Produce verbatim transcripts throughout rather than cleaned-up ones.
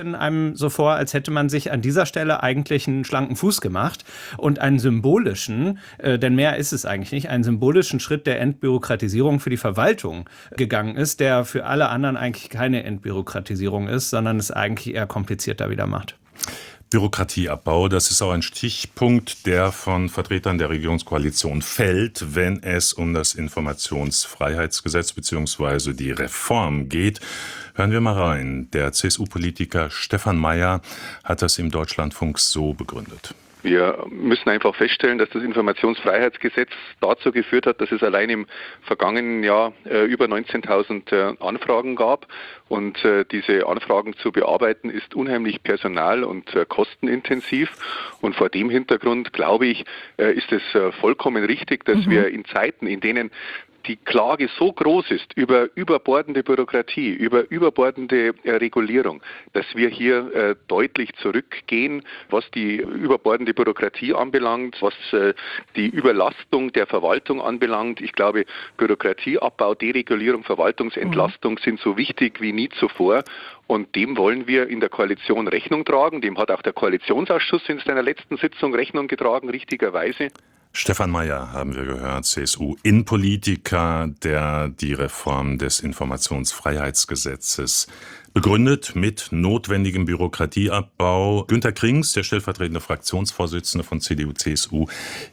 einem so vor, als hätte man sich an dieser Stelle eigentlich einen schlanken Fuß gemacht und einen symbolischen, äh, denn mehr ist es eigentlich nicht, einen symbolischen Schritt der Entbürokratisierung für die Verwaltung gegangen ist, der für alle anderen eigentlich keine Entbürokratisierung ist, sondern es eigentlich eher komplizierter wieder macht. Bürokratieabbau, das ist auch ein Stichpunkt, der von Vertretern der Regierungskoalition fällt, wenn es um das Informationsfreiheitsgesetz bzw. die Reform geht. Hören wir mal rein. Der C S U-Politiker Stefan Mayer hat das im Deutschlandfunk so begründet. Wir müssen einfach feststellen, dass das Informationsfreiheitsgesetz dazu geführt hat, dass es allein im vergangenen Jahr äh, über neunzehntausend äh, Anfragen gab. Und äh, diese Anfragen zu bearbeiten ist unheimlich personal- und äh, kostenintensiv. Und vor dem Hintergrund, glaube ich, äh, ist es äh, vollkommen richtig, dass mhm. wir in Zeiten, in denen die Klage so groß ist über überbordende Bürokratie, über überbordende äh, Regulierung, dass wir hier äh, deutlich zurückgehen, was die überbordende Bürokratie anbelangt, was äh, die Überlastung der Verwaltung anbelangt. Ich glaube, Bürokratieabbau, Deregulierung, Verwaltungsentlastung mhm. sind so wichtig wie nie zuvor. Und dem wollen wir in der Koalition Rechnung tragen. Dem hat auch der Koalitionsausschuss in seiner letzten Sitzung Rechnung getragen, richtigerweise. Stefan Mayer haben wir gehört, C S U-Innenpolitiker, der die Reform des Informationsfreiheitsgesetzes begründet mit notwendigem Bürokratieabbau. Günter Krings, der stellvertretende Fraktionsvorsitzende von C D U C S U,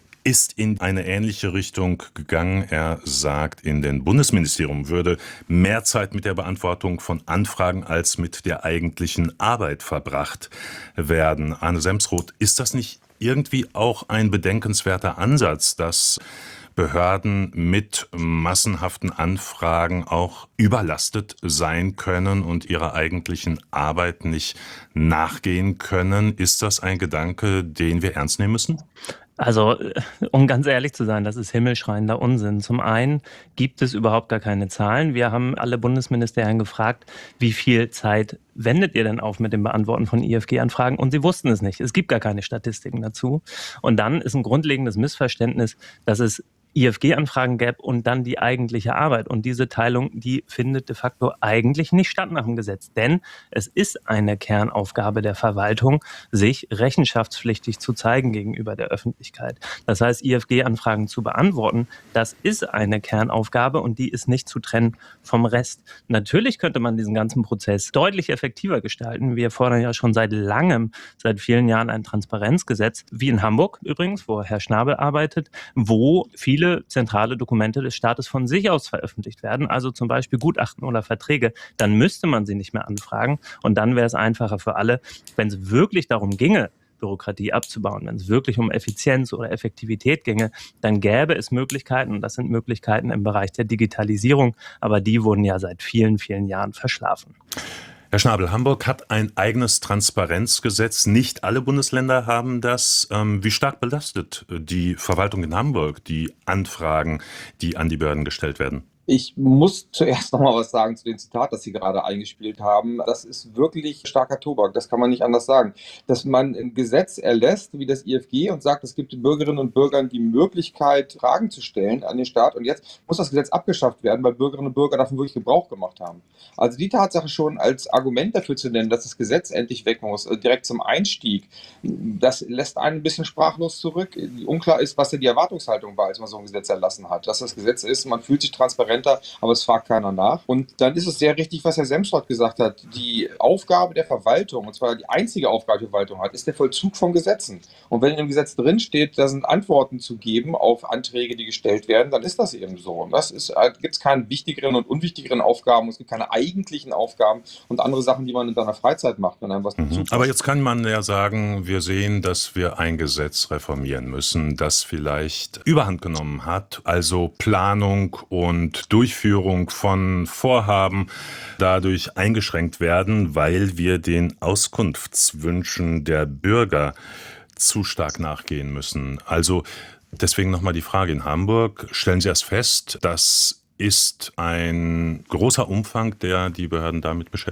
ist in eine ähnliche Richtung gegangen. Er sagt, in den Bundesministerium würde mehr Zeit mit der Beantwortung von Anfragen als mit der eigentlichen Arbeit verbracht werden. Arne Semsroth, ist das nicht irgendwie auch ein bedenkenswerter Ansatz, dass Behörden mit massenhaften Anfragen auch überlastet sein können und ihrer eigentlichen Arbeit nicht nachgehen können? Ist das ein Gedanke, den wir ernst nehmen müssen? Also, um ganz ehrlich zu sein, das ist himmelschreiender Unsinn. Zum einen gibt es überhaupt gar keine Zahlen. Wir haben alle Bundesministerien gefragt, wie viel Zeit wendet ihr denn auf mit dem Beantworten von I F G-Anfragen? Und sie wussten es nicht. Es gibt gar keine Statistiken dazu. Und dann ist ein grundlegendes Missverständnis, dass es I F G-Anfragen gäbe und dann die eigentliche Arbeit. Und diese Teilung, die findet de facto eigentlich nicht statt nach dem Gesetz. Denn es ist eine Kernaufgabe der Verwaltung, sich rechenschaftspflichtig zu zeigen gegenüber der Öffentlichkeit. Das heißt, I F G-Anfragen zu beantworten, das ist eine Kernaufgabe und die ist nicht zu trennen vom Rest. Natürlich könnte man diesen ganzen Prozess deutlich effektiver gestalten. Wir fordern ja schon seit langem, seit vielen Jahren ein Transparenzgesetz, wie in Hamburg übrigens, wo Herr Schnabel arbeitet, wo viele zentrale Dokumente des Staates von sich aus veröffentlicht werden, also zum Beispiel Gutachten oder Verträge, dann müsste man sie nicht mehr anfragen und dann wäre es einfacher für alle, wenn es wirklich darum ginge, Bürokratie abzubauen, wenn es wirklich um Effizienz oder Effektivität ginge, dann gäbe es Möglichkeiten und das sind Möglichkeiten im Bereich der Digitalisierung, aber die wurden ja seit vielen, vielen Jahren verschlafen. Herr Schnabel, Hamburg hat ein eigenes Transparenzgesetz. Nicht alle Bundesländer haben das. Wie stark belastet die Verwaltung in Hamburg die Anfragen, die an die Behörden gestellt werden? Ich muss zuerst noch mal was sagen zu dem Zitat, das Sie gerade eingespielt haben. Das ist wirklich starker Tobak, das kann man nicht anders sagen. Dass man ein Gesetz erlässt, wie das I F G, und sagt, es gibt den Bürgerinnen und Bürgern die Möglichkeit, Fragen zu stellen an den Staat. Und jetzt muss das Gesetz abgeschafft werden, weil Bürgerinnen und Bürger davon wirklich Gebrauch gemacht haben. Also die Tatsache schon als Argument dafür zu nennen, dass das Gesetz endlich weg muss, direkt zum Einstieg, das lässt einen ein bisschen sprachlos zurück. Unklar ist, was denn die Erwartungshaltung war, als man so ein Gesetz erlassen hat. Dass das Gesetz ist, man fühlt sich transparent, aber es fragt keiner nach. Und dann ist es sehr richtig, was Herr Semsroth gesagt hat. Die Aufgabe der Verwaltung, und zwar die einzige Aufgabe, die die Verwaltung hat, ist der Vollzug von Gesetzen. Und wenn in dem Gesetz drinsteht, da sind Antworten zu geben auf Anträge, die gestellt werden, dann ist das eben so. Und das ist, da gibt es keine wichtigeren und unwichtigeren Aufgaben, es gibt keine eigentlichen Aufgaben und andere Sachen, die man in seiner Freizeit macht, wenn einem was dazu passt. Aber jetzt kann man ja sagen, wir sehen, dass wir ein Gesetz reformieren müssen, das vielleicht Überhand genommen hat, also Planung und Durchführung von Vorhaben dadurch eingeschränkt werden, weil wir den Auskunftswünschen der Bürger zu stark nachgehen müssen. Also deswegen nochmal die Frage in Hamburg. Stellen Sie das fest, das ist ein großer Umfang, der die Behörden damit beschäftigt?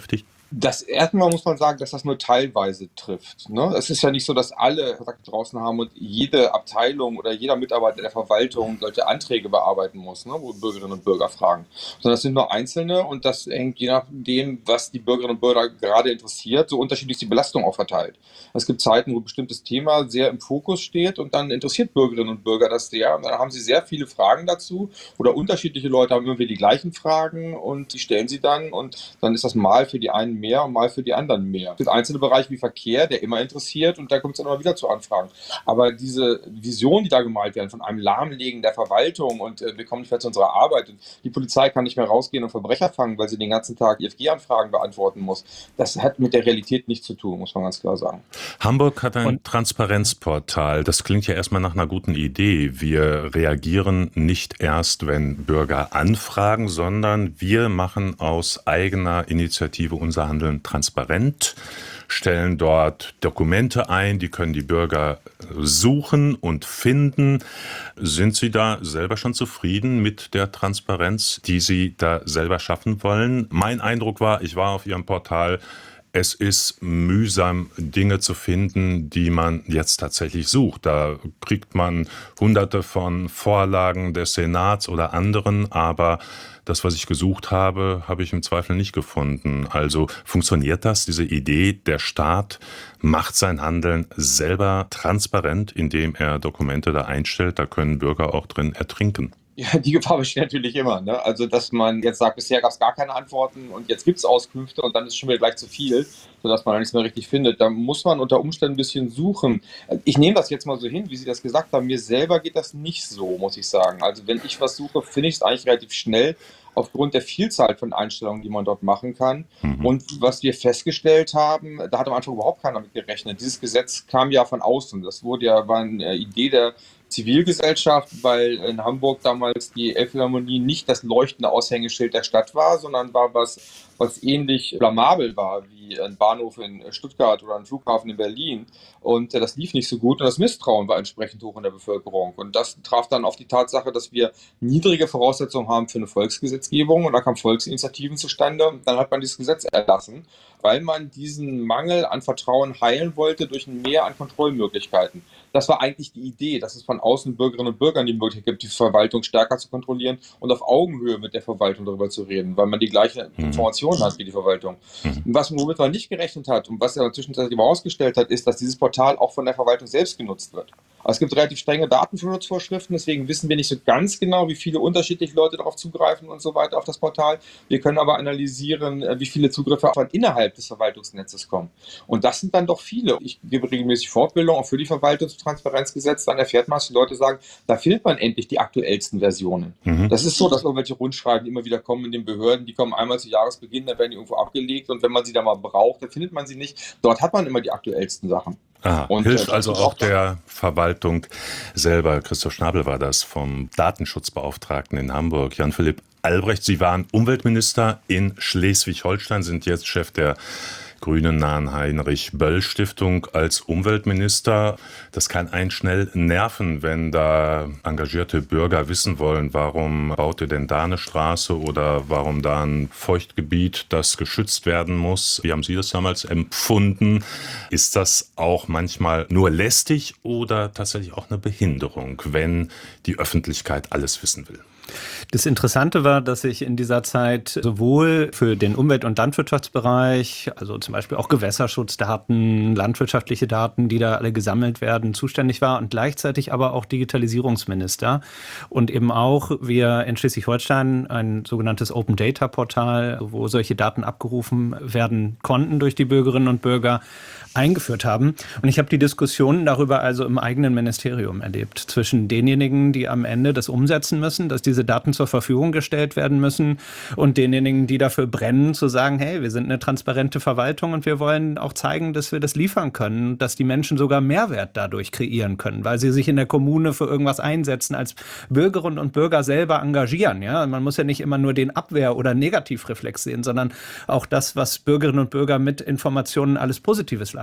Das erstmal muss man sagen, dass das nur teilweise trifft. Ne? Es ist ja nicht so, dass alle Kontakte draußen haben und jede Abteilung oder jeder Mitarbeiter der Verwaltung solche Anträge bearbeiten muss, ne? Wo Bürgerinnen und Bürger fragen. Sondern das sind nur Einzelne und das hängt je nachdem, was die Bürgerinnen und Bürger gerade interessiert, so unterschiedlich ist die Belastung auch verteilt. Es gibt Zeiten, wo ein bestimmtes Thema sehr im Fokus steht und dann interessiert Bürgerinnen und Bürger das sehr. Und dann haben sie sehr viele Fragen dazu oder unterschiedliche Leute haben immer wieder die gleichen Fragen und die stellen sie dann und dann ist das mal für die einen mehr und mal für die anderen mehr. Es gibt einzelne Bereiche wie Verkehr, der immer interessiert und da kommt es dann immer wieder zu Anfragen. Aber diese Vision, die da gemalt werden von einem Lahmlegen der Verwaltung und äh, wir kommen nicht mehr zu unserer Arbeit und die Polizei kann nicht mehr rausgehen und Verbrecher fangen, weil sie den ganzen Tag I F G-Anfragen beantworten muss, das hat mit der Realität nichts zu tun, muss man ganz klar sagen. Hamburg hat ein Und Transparenzportal. Das klingt ja erstmal nach einer guten Idee. Wir reagieren nicht erst, wenn Bürger anfragen, sondern wir machen aus eigener Initiative unser Handeln transparent, stellen dort Dokumente ein, die können die Bürger suchen und finden. Sind Sie da selber schon zufrieden mit der Transparenz, die Sie da selber schaffen wollen? Mein Eindruck war, ich war auf Ihrem Portal, es ist mühsam, Dinge zu finden, die man jetzt tatsächlich sucht. Da kriegt man hunderte von Vorlagen des Senats oder anderen, aber das, was ich gesucht habe, habe ich im Zweifel nicht gefunden. Also funktioniert das, diese Idee, der Staat macht sein Handeln selber transparent, indem er Dokumente da einstellt, da können Bürger auch drin ertrinken. Ja, die Gefahr besteht natürlich immer. Ne? Also, dass man jetzt sagt, bisher gab es gar keine Antworten und jetzt gibt es Auskünfte und dann ist schon wieder gleich zu viel, sodass man da nichts mehr richtig findet. Da muss man unter Umständen ein bisschen suchen. Ich nehme das jetzt mal so hin, wie Sie das gesagt haben. Mir selber geht das nicht so, muss ich sagen. Also, wenn ich was suche, finde ich es eigentlich relativ schnell, aufgrund der Vielzahl von Einstellungen, die man dort machen kann. Mhm. Und was wir festgestellt haben, da hat am Anfang überhaupt keiner mit gerechnet. Dieses Gesetz kam ja von außen. Das wurde ja, war eine Idee der Zivilgesellschaft, weil in Hamburg damals die Elbphilharmonie nicht das leuchtende Aushängeschild der Stadt war, sondern war was, was ähnlich blamabel war wie ein Bahnhof in Stuttgart oder ein Flughafen in Berlin. Und das lief nicht so gut und das Misstrauen war entsprechend hoch in der Bevölkerung. Und das traf dann auf die Tatsache, dass wir niedrige Voraussetzungen haben für eine Volksgesetzgebung und da kamen Volksinitiativen zustande. Und dann hat man dieses Gesetz erlassen, weil man diesen Mangel an Vertrauen heilen wollte durch ein Mehr an Kontrollmöglichkeiten. Das war eigentlich die Idee, dass es von außen Bürgerinnen und Bürgern die Möglichkeit gibt, die Verwaltung stärker zu kontrollieren und auf Augenhöhe mit der Verwaltung darüber zu reden, weil man die gleiche Information hat wie die Verwaltung. Und was womit man nicht gerechnet hat und was er zwischenzeitlich herausgestellt hat, ist, dass dieses Portal auch von der Verwaltung selbst genutzt wird. Aber es gibt relativ strenge Datenschutzvorschriften, deswegen wissen wir nicht so ganz genau, wie viele unterschiedliche Leute darauf zugreifen und so weiter auf das Portal. Wir können aber analysieren, wie viele Zugriffe von innerhalb des Verwaltungsnetzes kommen. Und das sind dann doch viele. Ich gebe regelmäßig Fortbildung auch für die Verwaltung zum Transparenzgesetz. Dann erfährt man, dass die Leute sagen, da findet man endlich die aktuellsten Versionen. Mhm. Das ist so, dass irgendwelche Rundschreiben, die immer wieder kommen in den Behörden, die kommen einmal zu Jahresbeginn, dann werden die irgendwo abgelegt und wenn man sie dann mal braucht, dann findet man sie nicht. Dort hat man immer die aktuellsten Sachen. Aha, und hilft äh, also auch der Verwaltung selber. Christoph Schnabel war das vom Datenschutzbeauftragten in Hamburg. Jan-Philipp Albrecht, Sie waren Umweltminister in Schleswig-Holstein, sind jetzt Chef der grünen nahen Heinrich-Böll-Stiftung als Umweltminister. Das kann einen schnell nerven, wenn da engagierte Bürger wissen wollen, warum baut ihr denn da eine Straße oder warum da ein Feuchtgebiet, das geschützt werden muss. Wie haben Sie das damals empfunden? Ist das auch manchmal nur lästig oder tatsächlich auch eine Behinderung, wenn die Öffentlichkeit alles wissen will? Das Interessante war, dass ich in dieser Zeit sowohl für den Umwelt- und Landwirtschaftsbereich, also zum Beispiel auch Gewässerschutzdaten, landwirtschaftliche Daten, die da alle gesammelt werden, zuständig war und gleichzeitig aber auch Digitalisierungsminister und eben auch wir in Schleswig-Holstein ein sogenanntes Open-Data-Portal, wo solche Daten abgerufen werden konnten durch die Bürgerinnen und Bürger, eingeführt haben. Und ich habe die Diskussionen darüber also im eigenen Ministerium erlebt, zwischen denjenigen, die am Ende das umsetzen müssen, dass diese Daten zur Verfügung gestellt werden müssen und denjenigen, die dafür brennen, zu sagen, hey, wir sind eine transparente Verwaltung und wir wollen auch zeigen, dass wir das liefern können, dass die Menschen sogar Mehrwert dadurch kreieren können, weil sie sich in der Kommune für irgendwas einsetzen, als Bürgerinnen und Bürger selber engagieren. Ja? Man muss ja nicht immer nur den Abwehr- oder Negativreflex sehen, sondern auch das, was Bürgerinnen und Bürger mit Informationen alles Positives leisten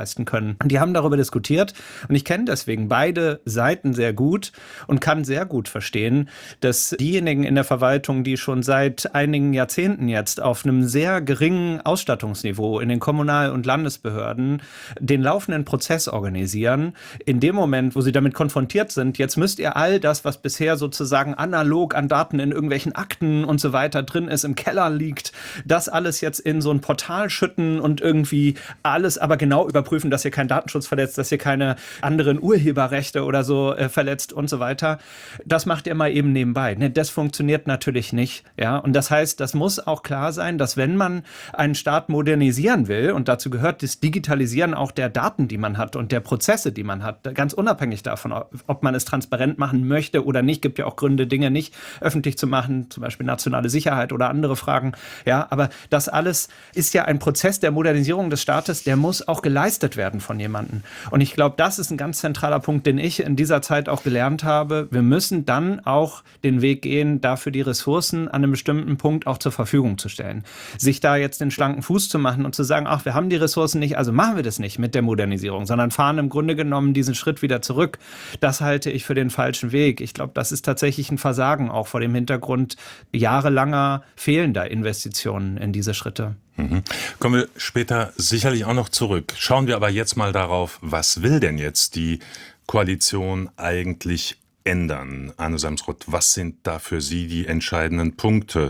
leisten können. Und die haben darüber diskutiert und ich kenne deswegen beide Seiten sehr gut und kann sehr gut verstehen, dass diejenigen in der Verwaltung, die schon seit einigen Jahrzehnten jetzt auf einem sehr geringen Ausstattungsniveau in den Kommunal- und Landesbehörden den laufenden Prozess organisieren, in dem Moment, wo sie damit konfrontiert sind, jetzt müsst ihr all das, was bisher sozusagen analog an Daten in irgendwelchen Akten und so weiter drin ist, im Keller liegt, das alles jetzt in so ein Portal schütten und irgendwie alles aber genau überprüfen, dass ihr keinen Datenschutz verletzt, dass ihr keine anderen Urheberrechte oder so äh, verletzt und so weiter. Das macht ihr mal eben nebenbei. Ne, das funktioniert natürlich nicht. Ja? Und das heißt, das muss auch klar sein, dass wenn man einen Staat modernisieren will, und dazu gehört das Digitalisieren auch der Daten, die man hat und der Prozesse, die man hat, ganz unabhängig davon, ob man es transparent machen möchte oder nicht, gibt ja auch Gründe, Dinge nicht öffentlich zu machen, zum Beispiel nationale Sicherheit oder andere Fragen. Ja, aber das alles ist ja ein Prozess der Modernisierung des Staates, der muss auch geleistet werden von jemandem. Und ich glaube, das ist ein ganz zentraler Punkt, den ich in dieser Zeit auch gelernt habe. Wir müssen dann auch den Weg gehen, dafür die Ressourcen an einem bestimmten Punkt auch zur Verfügung zu stellen. Sich da jetzt den schlanken Fuß zu machen und zu sagen, ach, wir haben die Ressourcen nicht, also machen wir das nicht mit der Modernisierung, sondern fahren im Grunde genommen diesen Schritt wieder zurück. Das halte ich für den falschen Weg. Ich glaube, das ist tatsächlich ein Versagen auch vor dem Hintergrund jahrelanger fehlender Investitionen in diese Schritte. Mhm. Kommen wir später sicherlich auch noch zurück. Schauen wir aber jetzt mal darauf, was will denn jetzt die Koalition eigentlich ändern? Arne Semsrott, was sind da für Sie die entscheidenden Punkte,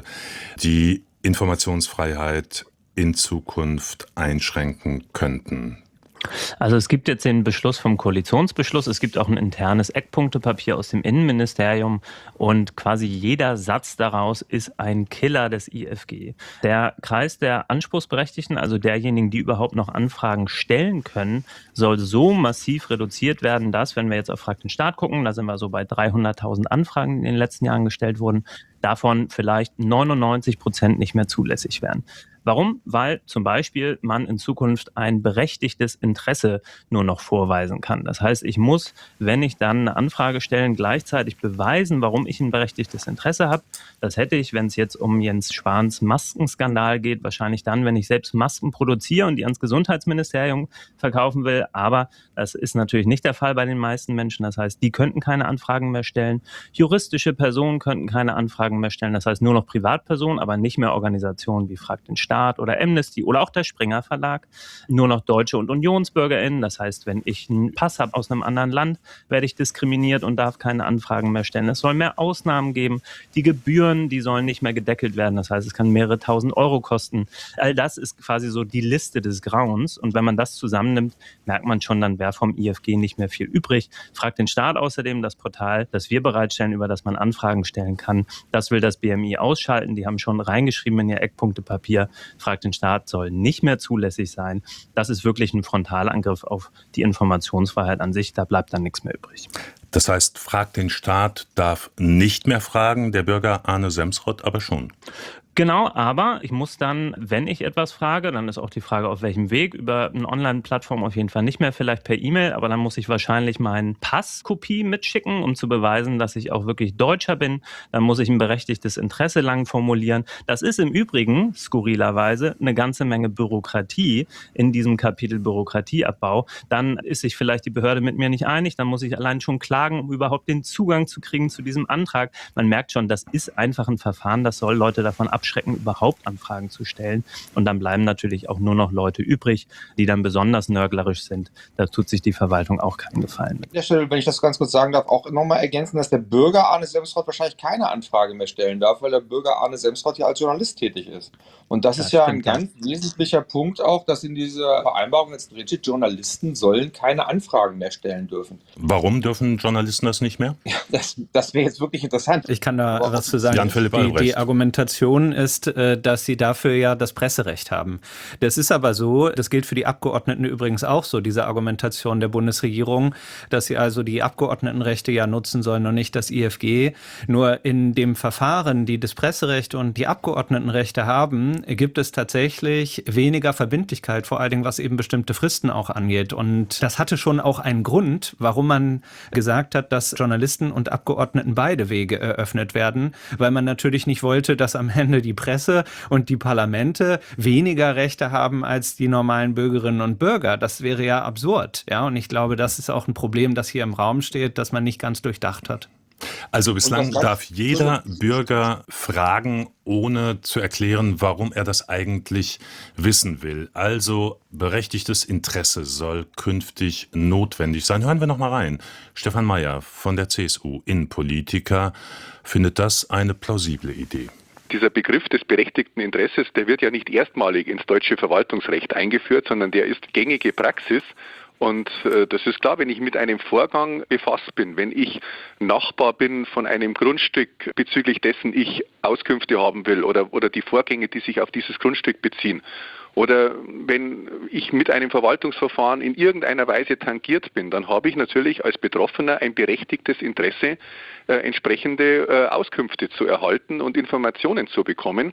die Informationsfreiheit in Zukunft einschränken könnten? Also es gibt jetzt den Beschluss vom Koalitionsbeschluss, es gibt auch ein internes Eckpunktepapier aus dem Innenministerium und quasi jeder Satz daraus ist ein Killer des I F G. Der Kreis der Anspruchsberechtigten, also derjenigen, die überhaupt noch Anfragen stellen können, soll so massiv reduziert werden, dass, wenn wir jetzt auf Frag den Staat gucken, da sind wir so bei dreihunderttausend Anfragen, die in den letzten Jahren gestellt wurden, davon vielleicht neunundneunzig Prozent nicht mehr zulässig wären. Warum? Weil zum Beispiel man in Zukunft ein berechtigtes Interesse nur noch vorweisen kann. Das heißt, ich muss, wenn ich dann eine Anfrage stelle, gleichzeitig beweisen, warum ich ein berechtigtes Interesse habe. Das hätte ich, wenn es jetzt um Jens Spahns Maskenskandal geht, wahrscheinlich dann, wenn ich selbst Masken produziere und die ans Gesundheitsministerium verkaufen will. Aber das ist natürlich nicht der Fall bei den meisten Menschen. Das heißt, die könnten keine Anfragen mehr stellen. Juristische Personen könnten keine Anfragen mehr stellen. Das heißt, nur noch Privatpersonen, aber nicht mehr Organisationen wie Frag den Staat oder Amnesty oder auch der Springer Verlag. Nur noch Deutsche und UnionsbürgerInnen. Das heißt, wenn ich einen Pass habe aus einem anderen Land, werde ich diskriminiert und darf keine Anfragen mehr stellen. Es soll mehr Ausnahmen geben. Die Gebühren, die sollen nicht mehr gedeckelt werden. Das heißt, es kann mehrere tausend Euro kosten. All das ist quasi so die Liste des Grauens. Und wenn man das zusammennimmt, merkt man schon, dann wäre vom I F G nicht mehr viel übrig. Fragt den Staat außerdem, das Portal, das wir bereitstellen, über das man Anfragen stellen kann. Das will das B M I ausschalten. Die haben schon reingeschrieben in ihr Eckpunktepapier, Fragt den Staat soll nicht mehr zulässig sein. Das ist wirklich ein Frontalangriff auf die Informationsfreiheit an sich. Da bleibt dann nichts mehr übrig. Das heißt, Fragt den Staat darf nicht mehr fragen, der Bürger Arne Semsrott aber schon. Genau, aber ich muss dann, wenn ich etwas frage, dann ist auch die Frage, auf welchem Weg, über eine Online-Plattform auf jeden Fall nicht mehr, vielleicht per E-Mail, aber dann muss ich wahrscheinlich meinen Passkopie mitschicken, um zu beweisen, dass ich auch wirklich Deutscher bin. Dann muss ich ein berechtigtes Interesse lang formulieren. Das ist im Übrigen, skurrilerweise, eine ganze Menge Bürokratie in diesem Kapitel Bürokratieabbau. Dann ist sich vielleicht die Behörde mit mir nicht einig, dann muss ich allein schon klagen, um überhaupt den Zugang zu kriegen zu diesem Antrag. Man merkt schon, das ist einfach ein Verfahren, das soll Leute davon abschrecken, überhaupt Anfragen zu stellen. Und dann bleiben natürlich auch nur noch Leute übrig, die dann besonders nörglerisch sind. Da tut sich die Verwaltung auch keinen Gefallen mit. An der Stelle, wenn ich das ganz kurz sagen darf, auch nochmal ergänzen, dass der Bürger Arne Semsrott wahrscheinlich keine Anfrage mehr stellen darf, weil der Bürger Arne Semsrott ja als Journalist tätig ist. Und das, das ist ja stimmt, ein ganz ja. wesentlicher Punkt auch, dass in dieser Vereinbarung jetzt drin steht, Journalisten sollen keine Anfragen mehr stellen dürfen. Warum dürfen Journalisten das nicht mehr? Ja, das das wäre jetzt wirklich interessant. Ich kann da Aber was zu sagen. Jan-Philipp die, Albrecht. Die Argumentation ist, dass sie dafür ja das Presserecht haben. Das ist aber so, das gilt für die Abgeordneten übrigens auch so, diese Argumentation der Bundesregierung, dass sie also die Abgeordnetenrechte ja nutzen sollen und nicht das I F G. Nur in dem Verfahren, die das Presserecht und die Abgeordnetenrechte haben, gibt es tatsächlich weniger Verbindlichkeit, vor allen Dingen was eben bestimmte Fristen auch angeht. Und das hatte schon auch einen Grund, warum man gesagt hat, dass Journalisten und Abgeordneten beide Wege eröffnet werden, weil man natürlich nicht wollte, dass am Ende die Presse und die Parlamente weniger Rechte haben als die normalen Bürgerinnen und Bürger. Das wäre ja absurd. Ja? Und ich glaube, das ist auch ein Problem, das hier im Raum steht, das man nicht ganz durchdacht hat. Also bislang darf jeder Bürger fragen, ohne zu erklären, warum er das eigentlich wissen will. Also berechtigtes Interesse soll künftig notwendig sein. Hören wir noch mal rein. Stefan Mayer von der C S U, Innenpolitiker, findet das eine plausible Idee. Dieser Begriff des berechtigten Interesses, der wird ja nicht erstmalig ins deutsche Verwaltungsrecht eingeführt, sondern der ist gängige Praxis. Und äh, das ist klar, wenn ich mit einem Vorgang befasst bin, wenn ich Nachbar bin von einem Grundstück, bezüglich dessen ich Auskünfte haben will oder, oder die Vorgänge, die sich auf dieses Grundstück beziehen, oder wenn ich mit einem Verwaltungsverfahren in irgendeiner Weise tangiert bin, dann habe ich natürlich als Betroffener ein berechtigtes Interesse, äh, entsprechende äh, Auskünfte zu erhalten und Informationen zu bekommen.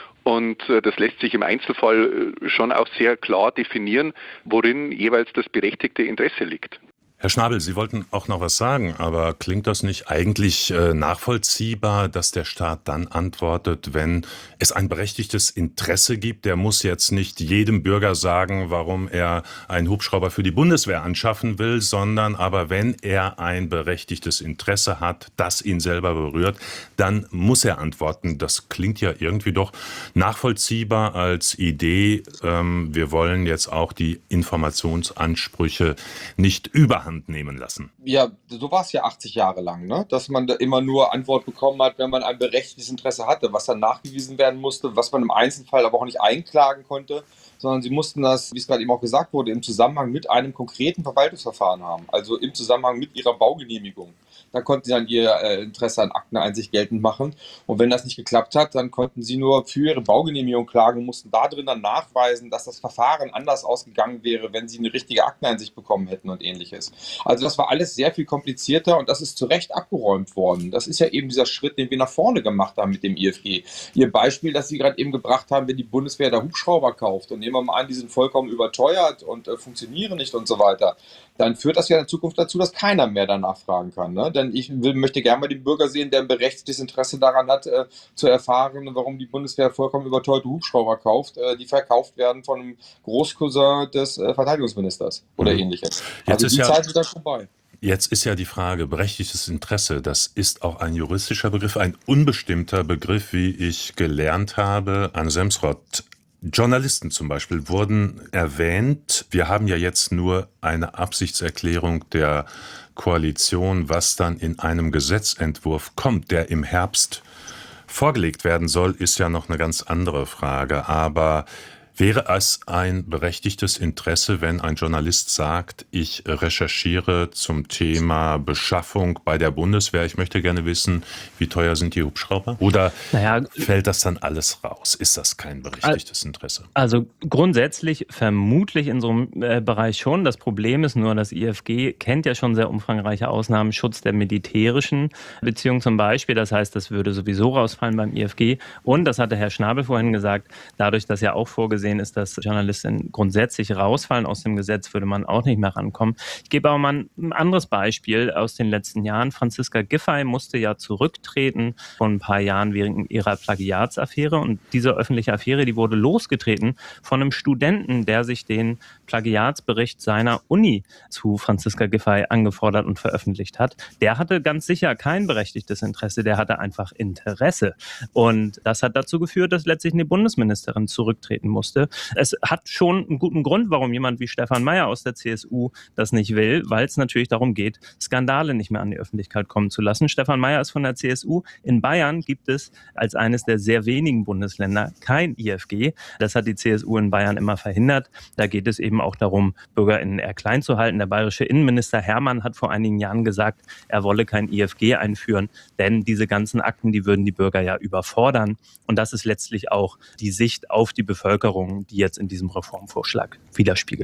Und das lässt sich im Einzelfall schon auch sehr klar definieren, worin jeweils das berechtigte Interesse liegt. Herr Schnabel, Sie wollten auch noch was sagen, aber klingt das nicht eigentlich äh, nachvollziehbar, dass der Staat dann antwortet, wenn es ein berechtigtes Interesse gibt? Der muss jetzt nicht jedem Bürger sagen, warum er einen Hubschrauber für die Bundeswehr anschaffen will, sondern aber wenn er ein berechtigtes Interesse hat, das ihn selber berührt, dann muss er antworten. Das klingt ja irgendwie doch nachvollziehbar als Idee. Ähm, wir wollen jetzt auch die Informationsansprüche nicht überhandeln nehmen lassen. Ja, so war es ja achtzig Jahre lang, ne? Dass man da immer nur Antwort bekommen hat, wenn man ein berechtigtes Interesse hatte, was dann nachgewiesen werden musste, was man im Einzelfall aber auch nicht einklagen konnte, sondern sie mussten das, wie es gerade eben auch gesagt wurde, im Zusammenhang mit einem konkreten Verwaltungsverfahren haben, also im Zusammenhang mit ihrer Baugenehmigung. Da konnten sie dann ihr äh, Interesse an Akteneinsicht geltend machen. Und wenn das nicht geklappt hat, dann konnten sie nur für ihre Baugenehmigung klagen und mussten da drin dann nachweisen, dass das Verfahren anders ausgegangen wäre, wenn sie eine richtige Akteneinsicht bekommen hätten und ähnliches. Also das war alles sehr viel komplizierter und das ist zu Recht abgeräumt worden. Das ist ja eben dieser Schritt, den wir nach vorne gemacht haben mit dem I F G. Ihr Beispiel, das Sie gerade eben gebracht haben, wenn die Bundeswehr da Hubschrauber kauft und nehmen wir mal an, die sind vollkommen überteuert und äh, funktionieren nicht und so weiter, dann führt das ja in Zukunft dazu, dass keiner mehr danach fragen kann. Ne? Denn ich will, möchte gerne mal den Bürger sehen, der ein berechtigtes Interesse daran hat, äh, zu erfahren, warum die Bundeswehr vollkommen überteuerte Hubschrauber kauft, äh, die verkauft werden von einem Großcousin des äh, Verteidigungsministers oder mhm. ähnliches. Jetzt also ist die ja Zeit ist dann vorbei. Jetzt ist ja die Frage, berechtigtes Interesse, das ist auch ein juristischer Begriff, ein unbestimmter Begriff, wie ich gelernt habe an Semsrott. Journalisten zum Beispiel wurden erwähnt. Wir haben ja jetzt nur eine Absichtserklärung der Koalition, was dann in einem Gesetzentwurf kommt, der im Herbst vorgelegt werden soll, ist ja noch eine ganz andere Frage. Aber wäre es ein berechtigtes Interesse, wenn ein Journalist sagt, ich recherchiere zum Thema Beschaffung bei der Bundeswehr, ich möchte gerne wissen, wie teuer sind die Hubschrauber? Oder naja, fällt das dann alles raus? Ist das kein berechtigtes Interesse? Also grundsätzlich vermutlich in so einem äh, Bereich schon. Das Problem ist nur, das I F G kennt ja schon sehr umfangreiche Ausnahmen, Schutz der militärischen Beziehungen zum Beispiel. Das heißt, das würde sowieso rausfallen beim I F G. Und, das hatte Herr Schnabel vorhin gesagt, dadurch, dass ja auch vorgesehen ist, dass Journalisten grundsätzlich rausfallen aus dem Gesetz, würde man auch nicht mehr rankommen. Ich gebe aber mal ein anderes Beispiel aus den letzten Jahren. Franziska Giffey musste ja zurücktreten vor ein paar Jahren wegen ihrer Plagiatsaffäre. Und diese öffentliche Affäre, die wurde losgetreten von einem Studenten, der sich den Plagiatsbericht seiner Uni zu Franziska Giffey angefordert und veröffentlicht hat. Der hatte ganz sicher kein berechtigtes Interesse, der hatte einfach Interesse. Und das hat dazu geführt, dass letztlich eine Bundesministerin zurücktreten musste. Es hat schon einen guten Grund, warum jemand wie Stefan Mayer aus der C S U das nicht will, weil es natürlich darum geht, Skandale nicht mehr an die Öffentlichkeit kommen zu lassen. Stefan Mayer ist von der C S U. In Bayern gibt es als eines der sehr wenigen Bundesländer kein I F G. Das hat die C S U in Bayern immer verhindert. Da geht es eben auch darum, BürgerInnen eher klein zu halten. Der bayerische Innenminister Hermann hat vor einigen Jahren gesagt, er wolle kein I F G einführen, denn diese ganzen Akten, die würden die Bürger ja überfordern. Und das ist letztlich auch die Sicht auf die Bevölkerung, die jetzt in diesem Reformvorschlag widerspiegelt.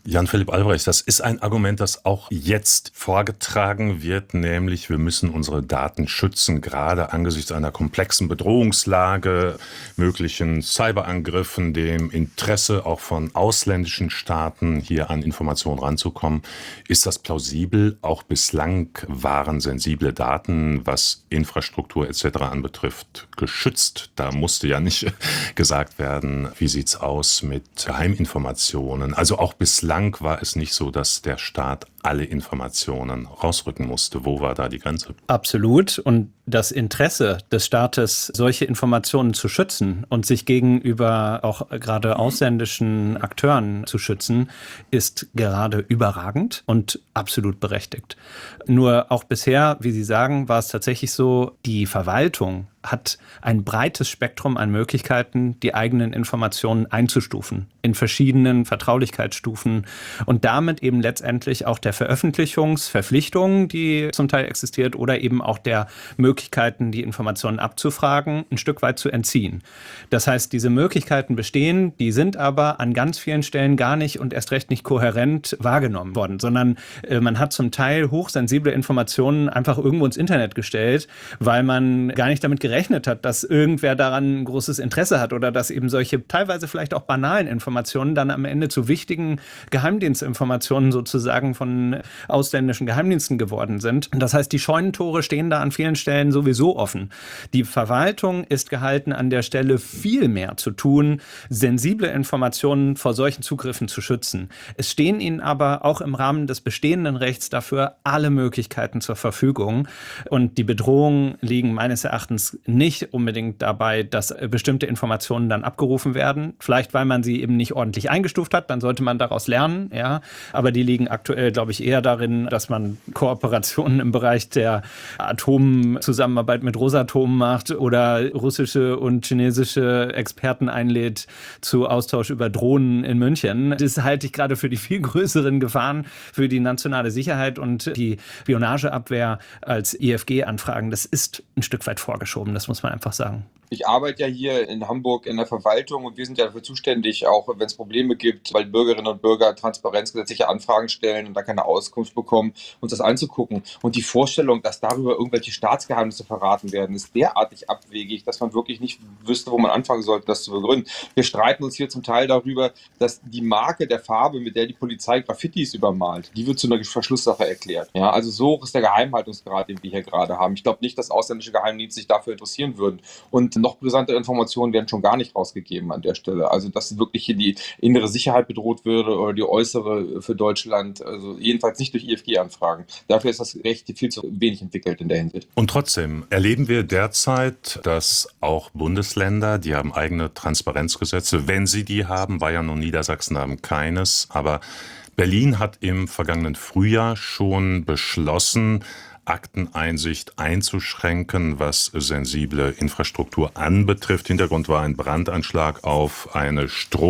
Jan-Philipp Albrecht, das ist ein Argument, das auch jetzt vorgetragen wird, nämlich wir müssen unsere Daten schützen, gerade angesichts einer komplexen Bedrohungslage, möglichen Cyberangriffen, dem Interesse auch von ausländischen Staaten, hier an Informationen ranzukommen. Ist das plausibel? Auch bislang waren sensible Daten, was Infrastruktur et cetera anbetrifft, geschützt. Da musste ja nicht gesagt werden, wie sieht's aus mit Geheiminformationen. Also auch bislang war es nicht so, dass der Staat alle Informationen rausrücken musste. Wo war da die Grenze? Absolut. Und das Interesse des Staates, solche Informationen zu schützen und sich gegenüber auch gerade ausländischen Akteuren zu schützen, ist gerade überragend und absolut berechtigt. Nur auch bisher, wie Sie sagen, war es tatsächlich so, die Verwaltung hat ein breites Spektrum an Möglichkeiten, die eigenen Informationen einzustufen, in verschiedenen Vertraulichkeitsstufen und damit eben letztendlich auch der Veröffentlichungsverpflichtung, die zum Teil existiert, oder eben auch der Möglichkeiten, die Informationen abzufragen, ein Stück weit zu entziehen. Das heißt, diese Möglichkeiten bestehen, die sind aber an ganz vielen Stellen gar nicht und erst recht nicht kohärent wahrgenommen worden, sondern äh, man hat zum Teil hochsensible Informationen einfach irgendwo ins Internet gestellt, weil man gar nicht damit gerechnet hat, dass irgendwer daran ein großes Interesse hat oder dass eben solche teilweise vielleicht auch banalen Informationen dann am Ende zu wichtigen Geheimdienstinformationen sozusagen von ausländischen Geheimdiensten geworden sind. Das heißt, die Scheunentore stehen da an vielen Stellen sowieso offen. Die Verwaltung ist gehalten, an der Stelle viel mehr zu tun, sensible Informationen vor solchen Zugriffen zu schützen. Es stehen ihnen aber auch im Rahmen des bestehenden Rechts dafür alle Möglichkeiten zur Verfügung. Und die Bedrohungen liegen meines Erachtens nicht unbedingt dabei, dass bestimmte Informationen dann abgerufen werden. Vielleicht, weil man sie eben nicht ordentlich eingestuft hat, dann sollte man daraus lernen, ja. Aber die liegen aktuell, glaube ich, eher darin, dass man Kooperationen im Bereich der Atomzusammenarbeit mit Rosatom macht oder russische und chinesische Experten einlädt zu Austausch über Drohnen in München. Das halte ich gerade für die viel größeren Gefahren für die nationale Sicherheit und die Spionageabwehr als I F G-Anfragen. Das ist ein Stück weit vorgeschoben, das muss man einfach sagen. Ich arbeite ja hier in Hamburg in der Verwaltung und wir sind ja dafür zuständig, auch wenn es Probleme gibt, weil Bürgerinnen und Bürger transparenzgesetzliche Anfragen stellen und da keine Auskunft bekommen, uns das anzugucken. Und die Vorstellung, dass darüber irgendwelche Staatsgeheimnisse verraten werden, ist derartig abwegig, dass man wirklich nicht wüsste, wo man anfangen sollte, das zu begründen. Wir streiten uns hier zum Teil darüber, dass die Marke der Farbe, mit der die Polizei Graffitis übermalt, die wird zu einer Verschlusssache erklärt. Ja, also so hoch ist der Geheimhaltungsgrad, den wir hier gerade haben. Ich glaube nicht, dass ausländische Geheimdienste sich dafür interessieren würden. Und noch brisantere Informationen werden schon gar nicht rausgegeben an der Stelle. Also, dass wirklich hier die innere Sicherheit bedroht würde oder die äußere für Deutschland, also jedenfalls nicht durch I F G-Anfragen. Dafür ist das Recht viel zu wenig entwickelt in der Hinsicht. Und trotzdem erleben wir derzeit, dass auch Bundesländer, die haben eigene Transparenzgesetze, wenn sie die haben, Bayern und Niedersachsen haben keines, aber Berlin hat im vergangenen Frühjahr schon beschlossen, Akteneinsicht einzuschränken, was sensible Infrastruktur anbetrifft. Hintergrund war ein Brandanschlag auf eine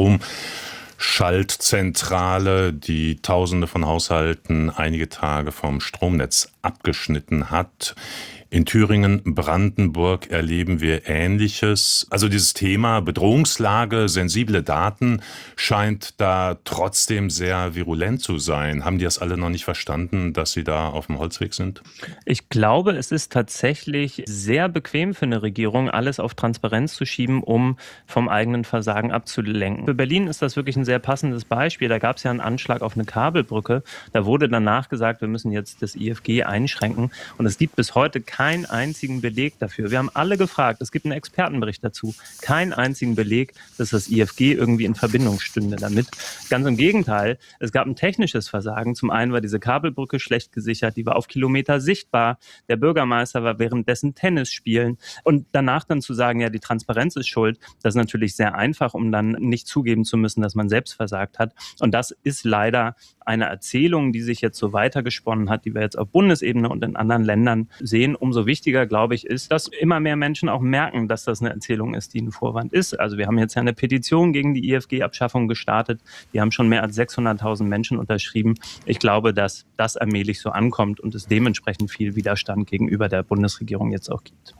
Stromschaltzentrale, die Tausende von Haushalten einige Tage vom Stromnetz abgeschnitten hat. In Thüringen, Brandenburg erleben wir Ähnliches. Also dieses Thema Bedrohungslage, sensible Daten scheint da trotzdem sehr virulent zu sein. Haben die das alle noch nicht verstanden, dass sie da auf dem Holzweg sind? Ich glaube, es ist tatsächlich sehr bequem für eine Regierung, alles auf Transparenz zu schieben, um vom eigenen Versagen abzulenken. Für Berlin ist das wirklich ein sehr passendes Beispiel. Da gab es ja einen Anschlag auf eine Kabelbrücke. Da wurde danach gesagt, wir müssen jetzt das I F G einschränken. Und es gibt bis heute keine keinen einzigen Beleg dafür. Wir haben alle gefragt, es gibt einen Expertenbericht dazu, keinen einzigen Beleg, dass das I F G irgendwie in Verbindung stünde damit. Ganz im Gegenteil, es gab ein technisches Versagen. Zum einen war diese Kabelbrücke schlecht gesichert, die war auf Kilometer sichtbar. Der Bürgermeister war währenddessen Tennis spielen. Und danach dann zu sagen, ja, die Transparenz ist schuld, das ist natürlich sehr einfach, um dann nicht zugeben zu müssen, dass man selbst versagt hat. Und das ist leider eine Erzählung, die sich jetzt so weitergesponnen hat, die wir jetzt auf Bundesebene und in anderen Ländern sehen. Umso wichtiger, glaube ich, ist, dass immer mehr Menschen auch merken, dass das eine Erzählung ist, die ein Vorwand ist. Also wir haben jetzt ja eine Petition gegen die I F G-Abschaffung gestartet. Die haben schon mehr als sechshunderttausend Menschen unterschrieben. Ich glaube, dass das allmählich so ankommt und es dementsprechend viel Widerstand gegenüber der Bundesregierung jetzt auch gibt.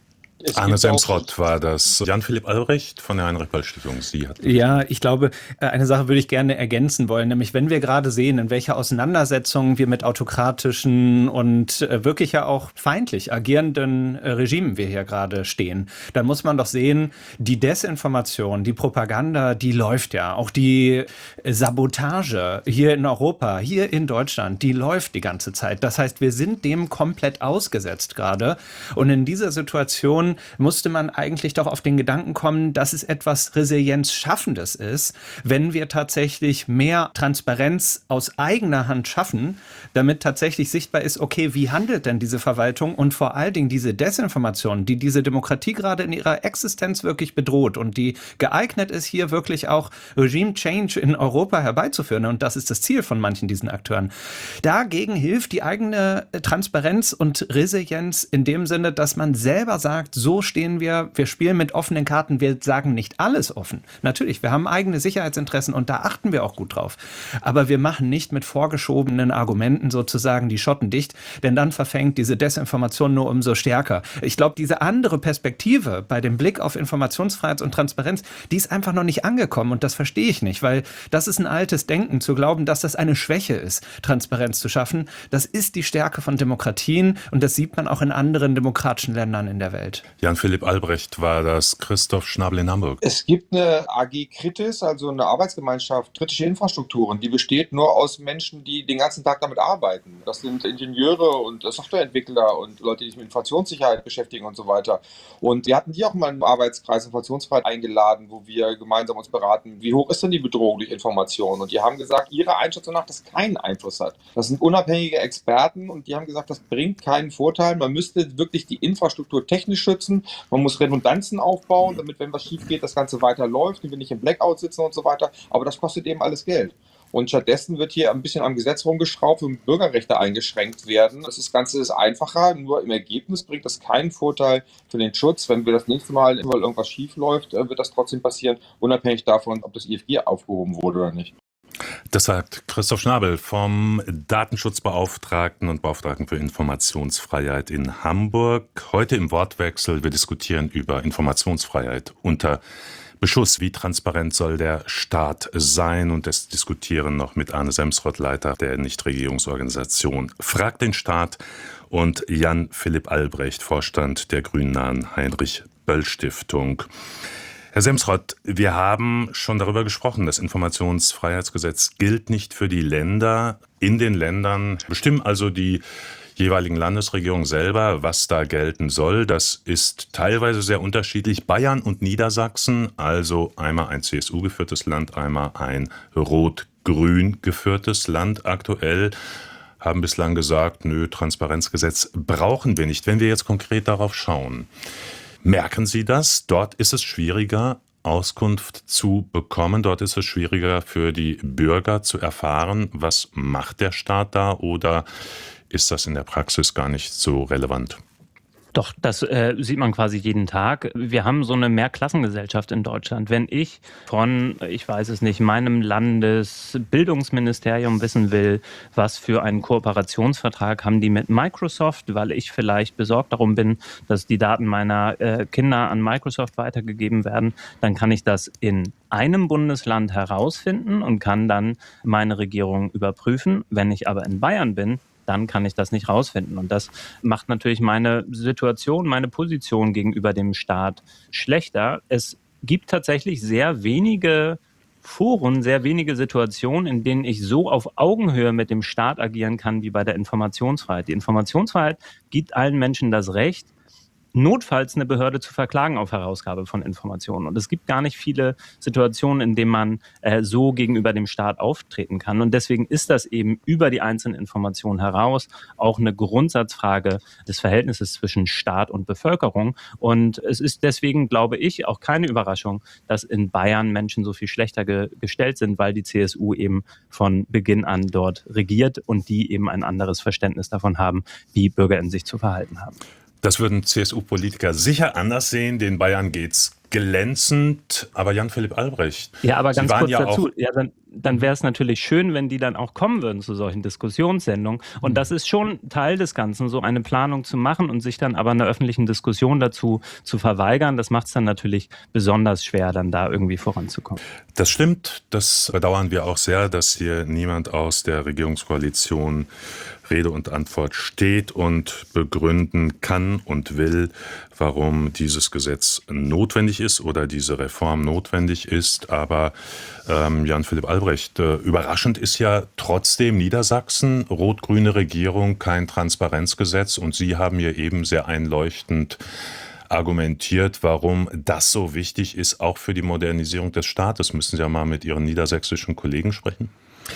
Es Arne gibt Semsrott war das. Jan-Philipp Albrecht von der Heinrich-Böll-Stiftung. Sie hat Ja, ich glaube, äh, eine Sache würde ich gerne ergänzen wollen, nämlich wenn wir gerade sehen, in welcher Auseinandersetzung wir mit autokratischen und äh, wirklich ja auch feindlich agierenden äh, Regimen wir hier gerade stehen, dann muss man doch sehen, die Desinformation, die Propaganda, die läuft ja. Auch die äh, Sabotage hier in Europa, hier in Deutschland, die läuft die ganze Zeit. Das heißt, wir sind dem komplett ausgesetzt gerade. Und in dieser Situation musste man eigentlich doch auf den Gedanken kommen, dass es etwas Resilienzschaffendes ist, wenn wir tatsächlich mehr Transparenz aus eigener Hand schaffen, damit tatsächlich sichtbar ist, okay, wie handelt denn diese Verwaltung und vor allen Dingen diese Desinformation, die diese Demokratie gerade in ihrer Existenz wirklich bedroht und die geeignet ist, hier wirklich auch Regime Change in Europa herbeizuführen. Und das ist das Ziel von manchen diesen Akteuren. Dagegen hilft die eigene Transparenz und Resilienz in dem Sinne, dass man selber sagt, so stehen wir, wir spielen mit offenen Karten, wir sagen nicht alles offen. Natürlich, wir haben eigene Sicherheitsinteressen und da achten wir auch gut drauf. Aber wir machen nicht mit vorgeschobenen Argumenten sozusagen die Schotten dicht, denn dann verfängt diese Desinformation nur umso stärker. Ich glaube, diese andere Perspektive bei dem Blick auf Informationsfreiheit und Transparenz, die ist einfach noch nicht angekommen und das verstehe ich nicht, weil das ist ein altes Denken, zu glauben, dass das eine Schwäche ist, Transparenz zu schaffen. Das ist die Stärke von Demokratien und das sieht man auch in anderen demokratischen Ländern in der Welt. Jan-Philipp Albrecht war das. Christoph Schnabel in Hamburg. Es gibt eine A G Kritis, also eine Arbeitsgemeinschaft, kritische Infrastrukturen, die besteht nur aus Menschen, die den ganzen Tag damit arbeiten. Das sind Ingenieure und Softwareentwickler und Leute, die sich mit Informationssicherheit beschäftigen und so weiter. Und wir hatten die auch mal im Arbeitskreis Informationsfreiheit eingeladen, wo wir gemeinsam uns beraten, wie hoch ist denn die Bedrohung durch Informationen? Und die haben gesagt, ihrer Einschätzung nach, dass das keinen Einfluss hat. Das sind unabhängige Experten und die haben gesagt, das bringt keinen Vorteil. Man müsste wirklich die Infrastruktur technisch schützen, man muss Redundanzen aufbauen, damit, wenn was schief geht, das Ganze weiterläuft und wir nicht im Blackout sitzen und so weiter. Aber das kostet eben alles Geld. Und stattdessen wird hier ein bisschen am Gesetz rumgeschraubt und Bürgerrechte eingeschränkt werden. Das Ganze ist einfacher, nur im Ergebnis bringt das keinen Vorteil für den Schutz. Wenn wir das nächste Mal, weil irgendwas schief läuft, wird das trotzdem passieren, unabhängig davon, ob das I F G aufgehoben wurde oder nicht. Das sagt Christoph Schnabel vom Datenschutzbeauftragten und Beauftragten für Informationsfreiheit in Hamburg. Heute im Wortwechsel, wir diskutieren über Informationsfreiheit unter Beschuss. Wie transparent soll der Staat sein? Und das diskutieren noch mit Arne Semsrott, Leiter der Nichtregierungsorganisation Frag den Staat, und Jan-Philipp Albrecht, Vorstand der grünnahen Heinrich-Böll-Stiftung. Herr Semsrott, wir haben schon darüber gesprochen, das Informationsfreiheitsgesetz gilt nicht für die Länder. In den Ländern bestimmen also die jeweiligen Landesregierungen selber, was da gelten soll. Das ist teilweise sehr unterschiedlich. Bayern und Niedersachsen, also einmal ein C S U geführtes Land, einmal ein rot-grün geführtes Land aktuell, haben bislang gesagt, nö, Transparenzgesetz brauchen wir nicht. Wenn wir jetzt konkret darauf schauen, merken Sie das? Dort ist es schwieriger, Auskunft zu bekommen. Dort ist es schwieriger für die Bürger zu erfahren, was macht der Staat da, oder ist das in der Praxis gar nicht so relevant? Doch, das äh, sieht man quasi jeden Tag. Wir haben so eine Mehrklassengesellschaft in Deutschland. Wenn ich von, ich weiß es nicht, meinem Landesbildungsministerium wissen will, was für einen Kooperationsvertrag haben die mit Microsoft, weil ich vielleicht besorgt darum bin, dass die Daten meiner äh, Kinder an Microsoft weitergegeben werden, dann kann ich das in einem Bundesland herausfinden und kann dann meine Regierung überprüfen. Wenn ich aber in Bayern bin, dann kann ich das nicht rausfinden. Und das macht natürlich meine Situation, meine Position gegenüber dem Staat schlechter. Es gibt tatsächlich sehr wenige Foren, sehr wenige Situationen, in denen ich so auf Augenhöhe mit dem Staat agieren kann wie bei der Informationsfreiheit. Die Informationsfreiheit gibt allen Menschen das Recht, notfalls eine Behörde zu verklagen auf Herausgabe von Informationen. Und es gibt gar nicht viele Situationen, in denen man äh, so gegenüber dem Staat auftreten kann. Und deswegen ist das eben über die einzelnen Informationen heraus auch eine Grundsatzfrage des Verhältnisses zwischen Staat und Bevölkerung. Und es ist deswegen, glaube ich, auch keine Überraschung, dass in Bayern Menschen so viel schlechter ge- gestellt sind, weil die C S U eben von Beginn an dort regiert und die eben ein anderes Verständnis davon haben, wie Bürger in sich zu verhalten haben. Das würden C S U-Politiker sicher anders sehen. Den Bayern geht's glänzend. Aber Jan-Philipp Albrecht, ja, aber ganz Sie waren kurz ja dazu, auch ja, dann, dann wäre es natürlich schön, wenn die dann auch kommen würden zu solchen Diskussionssendungen. Und das ist schon Teil des Ganzen, so eine Planung zu machen und sich dann aber einer öffentlichen Diskussion dazu zu verweigern. Das macht es dann natürlich besonders schwer, dann da irgendwie voranzukommen. Das stimmt, das bedauern wir auch sehr, dass hier niemand aus der Regierungskoalition Rede und Antwort steht und begründen kann und will, warum dieses Gesetz notwendig ist oder diese Reform notwendig ist. Aber ähm, Jan-Philipp Albrecht, äh, überraschend ist ja trotzdem Niedersachsen, rot-grüne Regierung, kein Transparenzgesetz. Und Sie haben hier eben sehr einleuchtend argumentiert, warum das so wichtig ist, auch für die Modernisierung des Staates. Müssen Sie ja mal mit Ihren niedersächsischen Kollegen sprechen.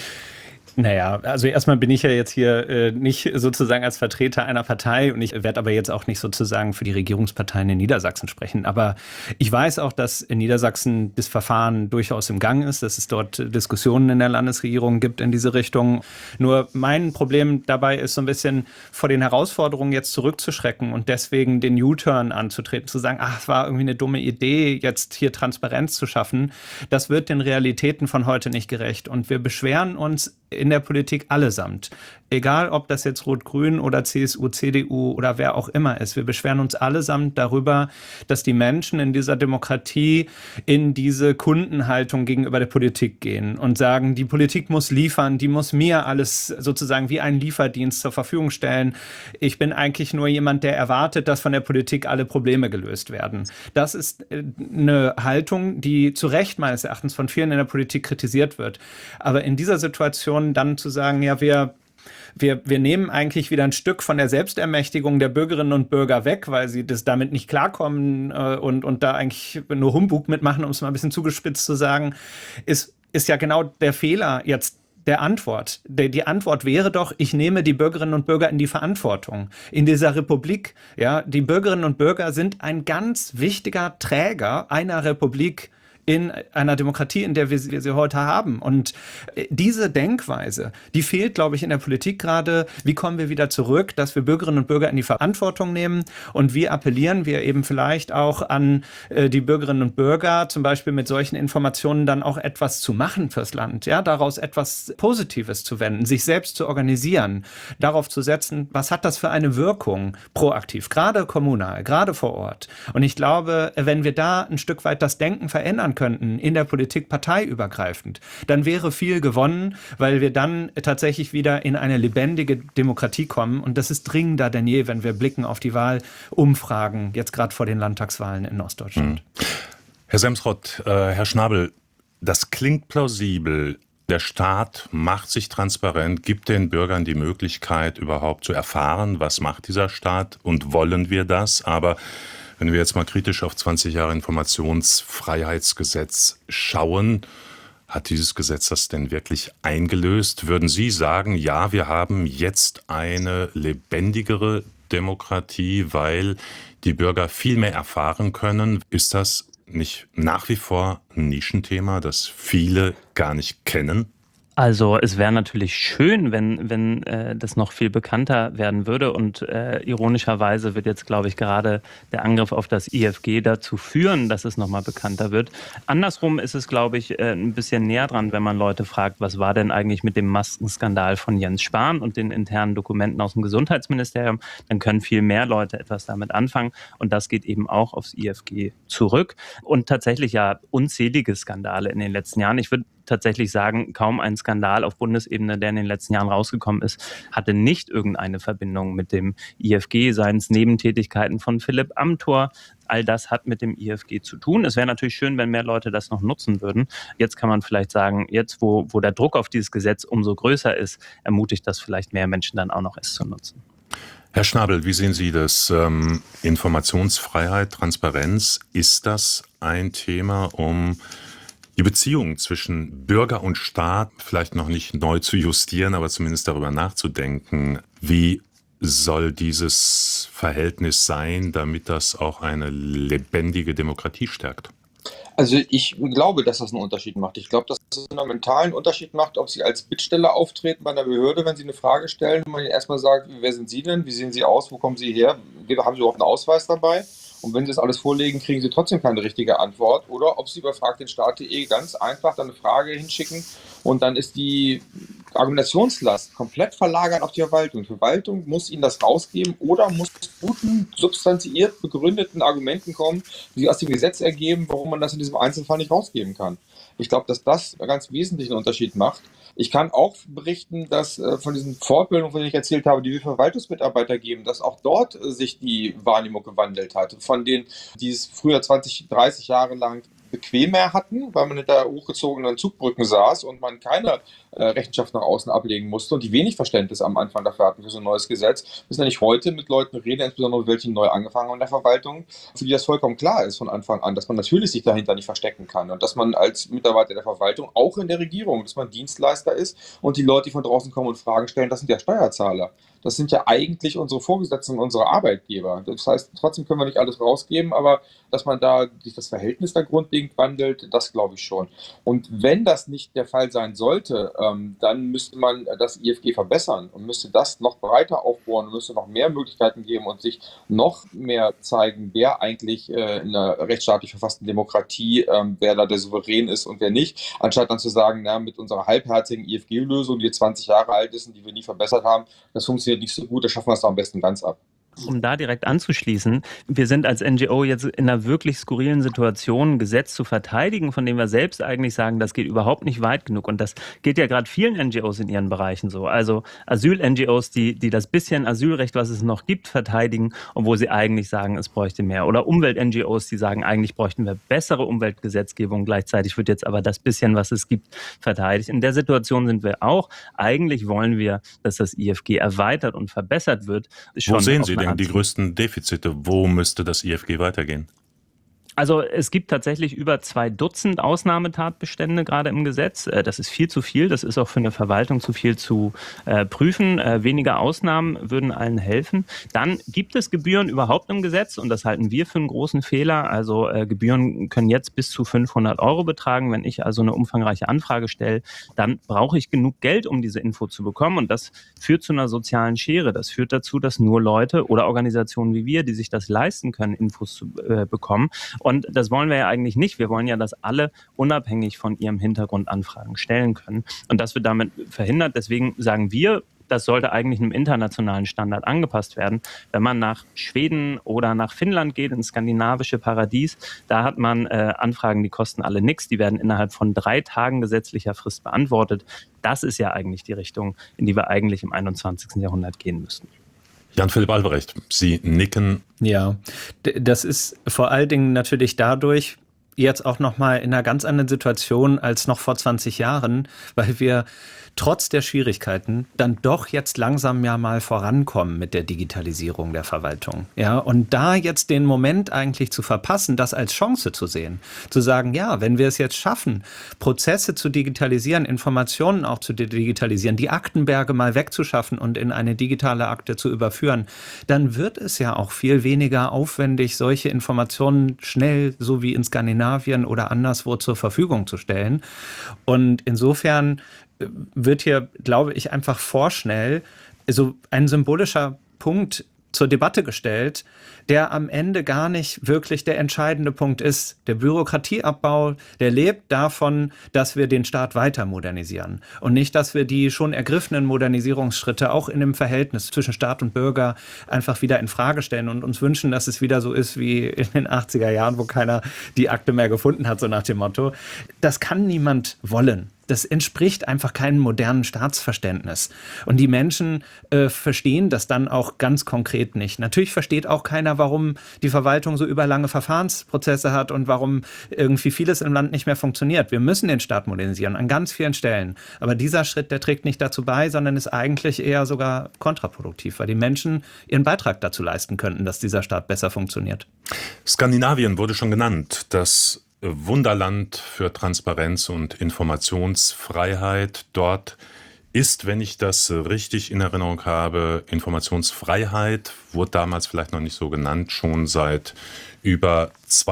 Naja, also erstmal bin ich ja jetzt hier äh, nicht sozusagen als Vertreter einer Partei und ich werde aber jetzt auch nicht sozusagen für die Regierungsparteien in Niedersachsen sprechen. Aber ich weiß auch, dass in Niedersachsen das Verfahren durchaus im Gang ist, dass es dort Diskussionen in der Landesregierung gibt in diese Richtung. Nur mein Problem dabei ist so ein bisschen vor den Herausforderungen jetzt zurückzuschrecken und deswegen den U-Turn anzutreten, zu sagen, ach, es war irgendwie eine dumme Idee, jetzt hier Transparenz zu schaffen. Das wird den Realitäten von heute nicht gerecht und wir beschweren uns in der Politik allesamt. Egal, ob das jetzt Rot-Grün oder C S U, C D U oder wer auch immer ist. Wir beschweren uns allesamt darüber, dass die Menschen in dieser Demokratie in diese Kundenhaltung gegenüber der Politik gehen und sagen, die Politik muss liefern, die muss mir alles sozusagen wie einen Lieferdienst zur Verfügung stellen. Ich bin eigentlich nur jemand, der erwartet, dass von der Politik alle Probleme gelöst werden. Das ist eine Haltung, die zu Recht meines Erachtens von vielen in der Politik kritisiert wird. Aber in dieser Situation dann zu sagen, ja, wir Wir, wir nehmen eigentlich wieder ein Stück von der Selbstermächtigung der Bürgerinnen und Bürger weg, weil sie das damit nicht klarkommen äh, und, und da eigentlich nur Humbug mitmachen, um es mal ein bisschen zugespitzt zu sagen, ist, ist ja genau der Fehler jetzt der Antwort. Die, die Antwort wäre doch, ich nehme die Bürgerinnen und Bürger in die Verantwortung. In dieser Republik, ja, die Bürgerinnen und Bürger sind ein ganz wichtiger Träger einer Republik, in einer Demokratie, in der wir sie, wir sie heute haben. Und diese Denkweise, die fehlt, glaube ich, in der Politik gerade. Wie kommen wir wieder zurück, dass wir Bürgerinnen und Bürger in die Verantwortung nehmen? Und wie appellieren wir eben vielleicht auch an äh, die Bürgerinnen und Bürger, zum Beispiel mit solchen Informationen dann auch etwas zu machen fürs Land, ja, daraus etwas Positives zu wenden, sich selbst zu organisieren, darauf zu setzen, was hat das für eine Wirkung proaktiv, gerade kommunal, gerade vor Ort. Und ich glaube, wenn wir da ein Stück weit das Denken verändern könnten in der Politik parteiübergreifend, dann wäre viel gewonnen, weil wir dann tatsächlich wieder in eine lebendige Demokratie kommen. Und das ist dringender denn je, wenn wir blicken auf die Wahlumfragen, jetzt gerade vor den Landtagswahlen in Ostdeutschland. Hm. Herr Semsrott, äh, Herr Schnabel, das klingt plausibel. Der Staat macht sich transparent, gibt den Bürgern die Möglichkeit, überhaupt zu erfahren, was macht dieser Staat und wollen wir das? Aber wenn wir jetzt mal kritisch auf zwanzig Jahre Informationsfreiheitsgesetz schauen, hat dieses Gesetz das denn wirklich eingelöst? Würden Sie sagen, ja, wir haben jetzt eine lebendigere Demokratie, weil die Bürger viel mehr erfahren können? Ist das nicht nach wie vor ein Nischenthema, das viele gar nicht kennen? Also es wäre natürlich schön, wenn, wenn äh, das noch viel bekannter werden würde und äh, ironischerweise wird jetzt, glaube ich, gerade der Angriff auf das I F G dazu führen, dass es nochmal bekannter wird. Andersrum ist es, glaube ich, äh, ein bisschen näher dran, wenn man Leute fragt, was war denn eigentlich mit dem Maskenskandal von Jens Spahn und den internen Dokumenten aus dem Gesundheitsministerium, dann können viel mehr Leute etwas damit anfangen und das geht eben auch aufs I F G zurück und tatsächlich ja unzählige Skandale in den letzten Jahren. Ich würde tatsächlich sagen, kaum ein Skandal auf Bundesebene, der in den letzten Jahren rausgekommen ist, hatte nicht irgendeine Verbindung mit dem I F G, seien es Nebentätigkeiten von Philipp Amthor. All das hat mit dem I F G zu tun. Es wäre natürlich schön, wenn mehr Leute das noch nutzen würden. Jetzt kann man vielleicht sagen, jetzt wo, wo der Druck auf dieses Gesetz umso größer ist, ermutigt das vielleicht mehr Menschen dann auch noch, es zu nutzen. Herr Schnabel, wie sehen Sie das? Ähm, Informationsfreiheit, Transparenz, ist das ein Thema, um die Beziehung zwischen Bürger und Staat vielleicht noch nicht neu zu justieren, aber zumindest darüber nachzudenken, wie soll dieses Verhältnis sein, damit das auch eine lebendige Demokratie stärkt? Also ich glaube, dass das einen Unterschied macht. Ich glaube, dass es einen fundamentalen Unterschied macht, ob Sie als Bittsteller auftreten bei einer Behörde, wenn Sie eine Frage stellen und man Ihnen erstmal sagt, wer sind Sie denn, wie sehen Sie aus, wo kommen Sie her, haben Sie überhaupt einen Ausweis dabei? Und wenn sie das alles vorlegen, kriegen sie trotzdem keine richtige Antwort. Oder ob sie über frag den Staat punkt de ganz einfach dann eine Frage hinschicken und dann ist die Argumentationslast komplett verlagert auf die Verwaltung. Die Verwaltung muss ihnen das rausgeben oder muss mit guten, substanziiert begründeten Argumenten kommen, die sich aus dem Gesetz ergeben, warum man das in diesem Einzelfall nicht rausgeben kann. Ich glaube, dass das einen ganz wesentlichen Unterschied macht. Ich kann auch berichten, dass äh, von diesen Fortbildungen, von denen ich erzählt habe, die wir Verwaltungsmitarbeiter geben, dass auch dort äh, sich die Wahrnehmung gewandelt hat. Von denen, die es früher zwanzig, dreißig Jahre lang bequemer hatten, weil man hinter hochgezogenen Zugbrücken saß und man keine äh, Rechenschaft nach außen ablegen musste und die wenig Verständnis am Anfang dafür hatten für so ein neues Gesetz, müssen ja nicht heute mit Leuten reden, insbesondere mit welchen neu angefangen haben in der Verwaltung, für die das vollkommen klar ist von Anfang an, dass man natürlich sich dahinter nicht verstecken kann und dass man als Mitarbeiter der Verwaltung, auch in der Regierung, dass man Dienstleister ist und die Leute, die von draußen kommen und Fragen stellen, das sind ja Steuerzahler. Das sind ja eigentlich unsere Vorgesetzten und unsere Arbeitgeber. Das heißt, trotzdem können wir nicht alles rausgeben, aber dass man da sich das Verhältnis da grundlegend wandelt, das glaube ich schon. Und wenn das nicht der Fall sein sollte, ähm, dann müsste man das I F G verbessern und müsste das noch breiter aufbauen und müsste noch mehr Möglichkeiten geben und sich noch mehr zeigen, wer eigentlich äh, in einer rechtsstaatlich verfassten Demokratie, ähm, wer da der Souverän ist und wer nicht, anstatt dann zu sagen, na, mit unserer halbherzigen I F G-Lösung, die jetzt zwanzig Jahre alt ist und die wir nie verbessert haben, das funktioniert nicht so gut, da schaffen wir es doch am besten ganz ab. Um da direkt anzuschließen, wir sind als N G O jetzt in einer wirklich skurrilen Situation, ein Gesetz zu verteidigen, von dem wir selbst eigentlich sagen, das geht überhaupt nicht weit genug. Und das geht ja gerade vielen N G Os in ihren Bereichen so. Also Asyl-N G Os, die, die das bisschen Asylrecht, was es noch gibt, verteidigen, obwohl sie eigentlich sagen, es bräuchte mehr. Oder Umwelt-N G Os, die sagen, eigentlich bräuchten wir bessere Umweltgesetzgebung. Gleichzeitig wird jetzt aber das bisschen, was es gibt, verteidigt. In der Situation sind wir auch. Eigentlich wollen wir, dass das I F G erweitert und verbessert wird. Wo sehen Sie denn die größten Defizite? Wo müsste das I F G weitergehen? Also es gibt tatsächlich über zwei Dutzend Ausnahmetatbestände gerade im Gesetz. Das ist viel zu viel. Das ist auch für eine Verwaltung zu viel zu äh, prüfen. Äh, weniger Ausnahmen würden allen helfen. Dann gibt es Gebühren überhaupt im Gesetz und das halten wir für einen großen Fehler. Also äh, Gebühren können jetzt bis zu fünfhundert Euro betragen. Wenn ich also eine umfangreiche Anfrage stelle, dann brauche ich genug Geld, um diese Info zu bekommen. Und das führt zu einer sozialen Schere. Das führt dazu, dass nur Leute oder Organisationen wie wir, die sich das leisten können, Infos zu äh, bekommen. Und das wollen wir ja eigentlich nicht. Wir wollen ja, dass alle unabhängig von ihrem Hintergrund Anfragen stellen können. Und das wird damit verhindert. Deswegen sagen wir, das sollte eigentlich einem internationalen Standard angepasst werden. Wenn man nach Schweden oder nach Finnland geht, ins skandinavische Paradies, da hat man äh, Anfragen, die kosten alle nichts. Die werden innerhalb von drei Tagen gesetzlicher Frist beantwortet. Das ist ja eigentlich die Richtung, in die wir eigentlich im einundzwanzigsten Jahrhundert gehen müssten. Jan-Philipp Albrecht, Sie nicken. Ja, das ist vor allen Dingen natürlich dadurch jetzt auch nochmal in einer ganz anderen Situation als noch vor zwanzig Jahren, weil wir trotz der Schwierigkeiten dann doch jetzt langsam ja mal vorankommen mit der Digitalisierung der Verwaltung. Ja, und da jetzt den Moment eigentlich zu verpassen, das als Chance zu sehen, zu sagen, ja, wenn wir es jetzt schaffen, Prozesse zu digitalisieren, Informationen auch zu digitalisieren, die Aktenberge mal wegzuschaffen und in eine digitale Akte zu überführen, dann wird es ja auch viel weniger aufwendig, solche Informationen schnell, so wie in Skandinavien oder anderswo, zur Verfügung zu stellen. Und insofern wird hier, glaube ich, einfach vorschnell so ein symbolischer Punkt zur Debatte gestellt, der am Ende gar nicht wirklich der entscheidende Punkt ist. Der Bürokratieabbau, der lebt davon, dass wir den Staat weiter modernisieren und nicht, dass wir die schon ergriffenen Modernisierungsschritte auch in dem Verhältnis zwischen Staat und Bürger einfach wieder in Frage stellen und uns wünschen, dass es wieder so ist wie in den achtziger Jahren, wo keiner die Akte mehr gefunden hat, so nach dem Motto. Das kann niemand wollen. Das entspricht einfach keinem modernen Staatsverständnis. Und die Menschen äh, verstehen das dann auch ganz konkret nicht. Natürlich versteht auch keiner, warum die Verwaltung so überlange Verfahrensprozesse hat und warum irgendwie vieles im Land nicht mehr funktioniert. Wir müssen den Staat modernisieren an ganz vielen Stellen. Aber dieser Schritt, der trägt nicht dazu bei, sondern ist eigentlich eher sogar kontraproduktiv, weil die Menschen ihren Beitrag dazu leisten könnten, dass dieser Staat besser funktioniert. Skandinavien wurde schon genannt. Das Wunderland für Transparenz und Informationsfreiheit. Dort ist, wenn ich das richtig in Erinnerung habe, Informationsfreiheit, wurde damals vielleicht noch nicht so genannt, schon seit über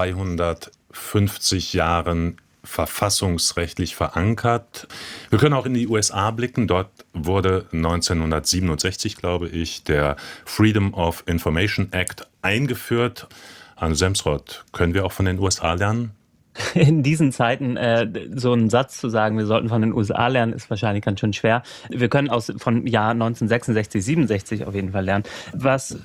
zweihundertfünfzig Jahren verfassungsrechtlich verankert. Wir können auch in die U S A blicken. Dort wurde neunzehnhundertsiebenundsechzig, glaube ich, der Freedom of Information Act eingeführt. Arne Semsrott, können wir auch von den U S A lernen? In diesen Zeiten äh, so einen Satz zu sagen, wir sollten von den U S A lernen, ist wahrscheinlich ganz schön schwer. Wir können aus von Jahr neunzehnhundertsechsundsechzig, siebenundsechzig auf jeden Fall lernen. Was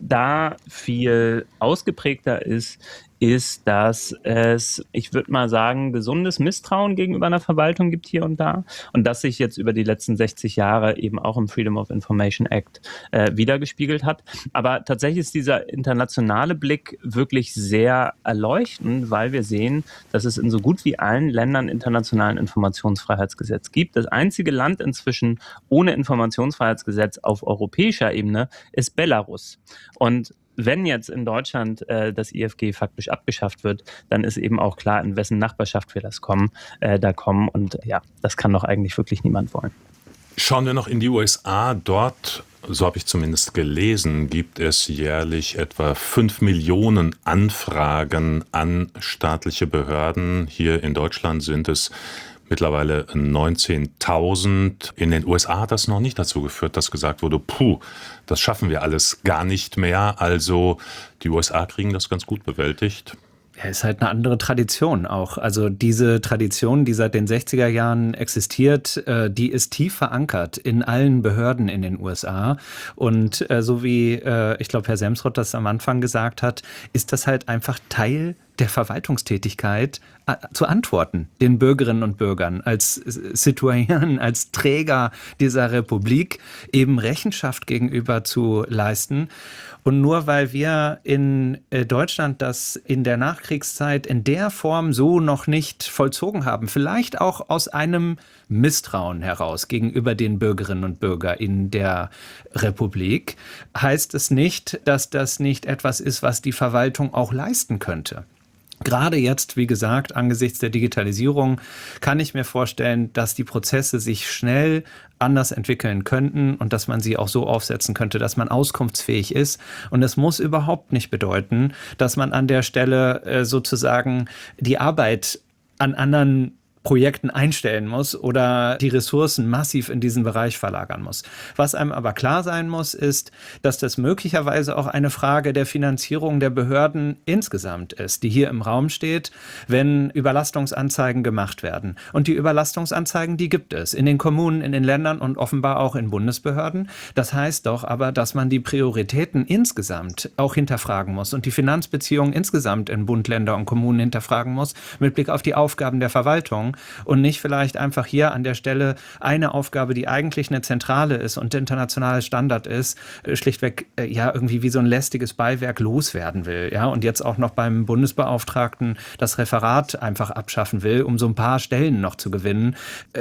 da viel ausgeprägter ist, ist, dass es, ich würde mal sagen, gesundes Misstrauen gegenüber einer Verwaltung gibt hier und da und das sich jetzt über die letzten sechzig Jahre eben auch im Freedom of Information Act äh, wiedergespiegelt hat. Aber tatsächlich ist dieser internationale Blick wirklich sehr erleuchtend, weil wir sehen, dass es in so gut wie allen Ländern internationalen Informationsfreiheitsgesetz gibt. Das einzige Land inzwischen ohne Informationsfreiheitsgesetz auf europäischer Ebene ist Belarus. Und wenn jetzt in Deutschland äh, das I F G faktisch abgeschafft wird, dann ist eben auch klar, in wessen Nachbarschaft wir das kommen, äh, da kommen. Und ja, das kann doch eigentlich wirklich niemand wollen. Schauen wir noch in die U S A. Dort, so habe ich zumindest gelesen, gibt es jährlich etwa fünf Millionen Anfragen an staatliche Behörden. Hier in Deutschland sind es mittlerweile neunzehntausend. In den U S A hat das noch nicht dazu geführt, dass gesagt wurde, puh, das schaffen wir alles gar nicht mehr. Also die U S A kriegen das ganz gut bewältigt. Ja, ist halt eine andere Tradition auch. Also diese Tradition, die seit den sechziger Jahren existiert, äh, die ist tief verankert in allen Behörden in den U S A. Und äh, so wie, äh, ich glaube, Herr Semsrott das am Anfang gesagt hat, ist das halt einfach Teil der Verwaltungstätigkeit, äh, zu antworten den Bürgerinnen und Bürgern als Citoyen, als Träger dieser Republik eben Rechenschaft gegenüber zu leisten. Und nur weil wir in äh, Deutschland das in der Nachkriegszeit in der Form so noch nicht vollzogen haben, vielleicht auch aus einem Misstrauen heraus gegenüber den Bürgerinnen und Bürgern in der Republik, heißt es nicht, dass das nicht etwas ist, was die Verwaltung auch leisten könnte. Gerade jetzt, wie gesagt, angesichts der Digitalisierung kann ich mir vorstellen, dass die Prozesse sich schnell anders entwickeln könnten und dass man sie auch so aufsetzen könnte, dass man auskunftsfähig ist. Und das muss überhaupt nicht bedeuten, dass man an der Stelle äh, sozusagen die Arbeit an anderen Projekten einstellen muss oder die Ressourcen massiv in diesen Bereich verlagern muss. Was einem aber klar sein muss, ist, dass das möglicherweise auch eine Frage der Finanzierung der Behörden insgesamt ist, die hier im Raum steht, wenn Überlastungsanzeigen gemacht werden. Und die Überlastungsanzeigen, die gibt es in den Kommunen, in den Ländern und offenbar auch in Bundesbehörden. Das heißt doch aber, dass man die Prioritäten insgesamt auch hinterfragen muss und die Finanzbeziehungen insgesamt in Bund, Länder und Kommunen hinterfragen muss, mit Blick auf die Aufgaben der Verwaltung. Und nicht vielleicht einfach hier an der Stelle eine Aufgabe, die eigentlich eine zentrale ist und internationales Standard ist, schlichtweg ja irgendwie wie so ein lästiges Beiwerk loswerden will. Ja, und jetzt auch noch beim Bundesbeauftragten das Referat einfach abschaffen will, um so ein paar Stellen noch zu gewinnen.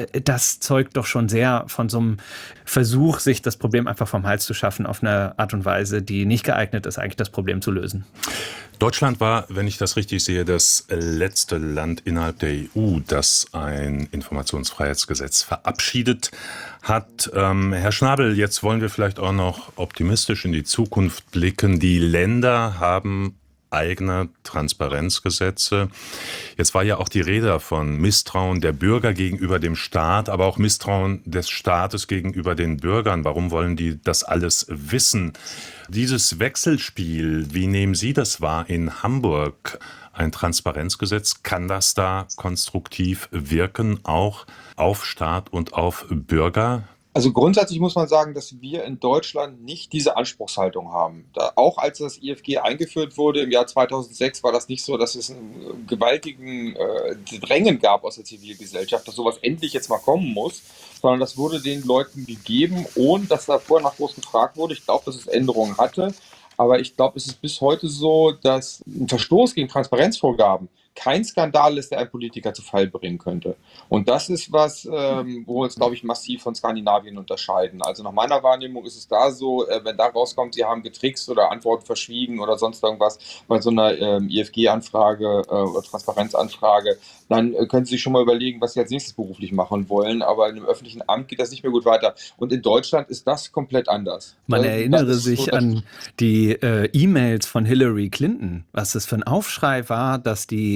Das zeugt doch schon sehr von so einem Versuch, sich das Problem einfach vom Hals zu schaffen auf eine Art und Weise, die nicht geeignet ist, eigentlich das Problem zu lösen. Deutschland war, wenn ich das richtig sehe, das letzte Land innerhalb der E U, das ein Informationsfreiheitsgesetz verabschiedet hat. Ähm, Herr Schnabel, jetzt wollen wir vielleicht auch noch optimistisch in die Zukunft blicken. Die Länder haben eigene Transparenzgesetze. Jetzt war ja auch die Rede von Misstrauen der Bürger gegenüber dem Staat, aber auch Misstrauen des Staates gegenüber den Bürgern. Warum wollen die das alles wissen? Dieses Wechselspiel, wie nehmen Sie das wahr in Hamburg? Ein Transparenzgesetz, kann das da konstruktiv wirken, auch auf Staat und auf Bürger? Also grundsätzlich muss man sagen, dass wir in Deutschland nicht diese Anspruchshaltung haben. Da, auch als das I F G eingeführt wurde im Jahr zweitausendsechs, war das nicht so, dass es einen gewaltigen äh, Drängen gab aus der Zivilgesellschaft, dass sowas endlich jetzt mal kommen muss, sondern das wurde den Leuten gegeben, ohne dass da vorher nach groß gefragt wurde. Ich glaube, dass es Änderungen hatte, aber ich glaube, es ist bis heute so, dass ein Verstoß gegen Transparenzvorgaben kein Skandal ist, der einen Politiker zu Fall bringen könnte. Und das ist was, ähm, wo wir uns, glaube ich, massiv von Skandinavien unterscheiden. Also nach meiner Wahrnehmung ist es da so, äh, wenn da rauskommt, sie haben getrickst oder Antworten verschwiegen oder sonst irgendwas bei so einer ähm, I F G-Anfrage äh, oder Transparenzanfrage, dann äh, können Sie sich schon mal überlegen, was Sie als nächstes beruflich machen wollen. Aber in einem öffentlichen Amt geht das nicht mehr gut weiter. Und in Deutschland ist das komplett anders. Man äh, erinnere sich so, an die äh, E-Mails von Hillary Clinton, was das für ein Aufschrei war, dass die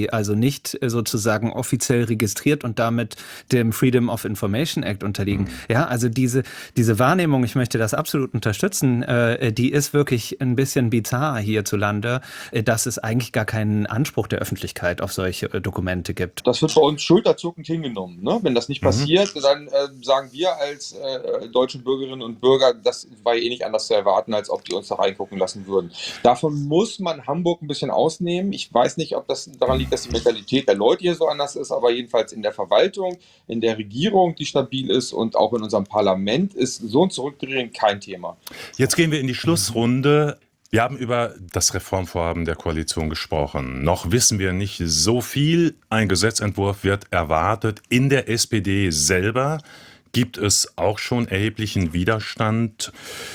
die also nicht sozusagen offiziell registriert und damit dem Freedom of Information Act unterliegen. Mhm. Ja, also diese, diese Wahrnehmung, ich möchte das absolut unterstützen, äh, die ist wirklich ein bisschen bizarr hierzulande, äh, dass es eigentlich gar keinen Anspruch der Öffentlichkeit auf solche äh, Dokumente gibt. Das wird bei uns schulterzuckend hingenommen. Ne? Wenn das nicht mhm. passiert, dann äh, sagen wir als äh, deutsche Bürgerinnen und Bürger, das war eh nicht anders zu erwarten, als ob die uns da reingucken lassen würden. Davon muss man Hamburg ein bisschen ausnehmen. Ich weiß nicht, ob das daran liegt, dass die Mentalität der Leute hier so anders ist, aber jedenfalls in der Verwaltung, in der Regierung, die stabil ist und auch in unserem Parlament ist so ein Zurückdrehen kein Thema. Jetzt gehen wir in die Schlussrunde. Wir haben über das Reformvorhaben der Koalition gesprochen. Noch wissen wir nicht so viel. Ein Gesetzentwurf wird erwartet. In der S P D selber gibt es auch schon erheblichen Widerstand.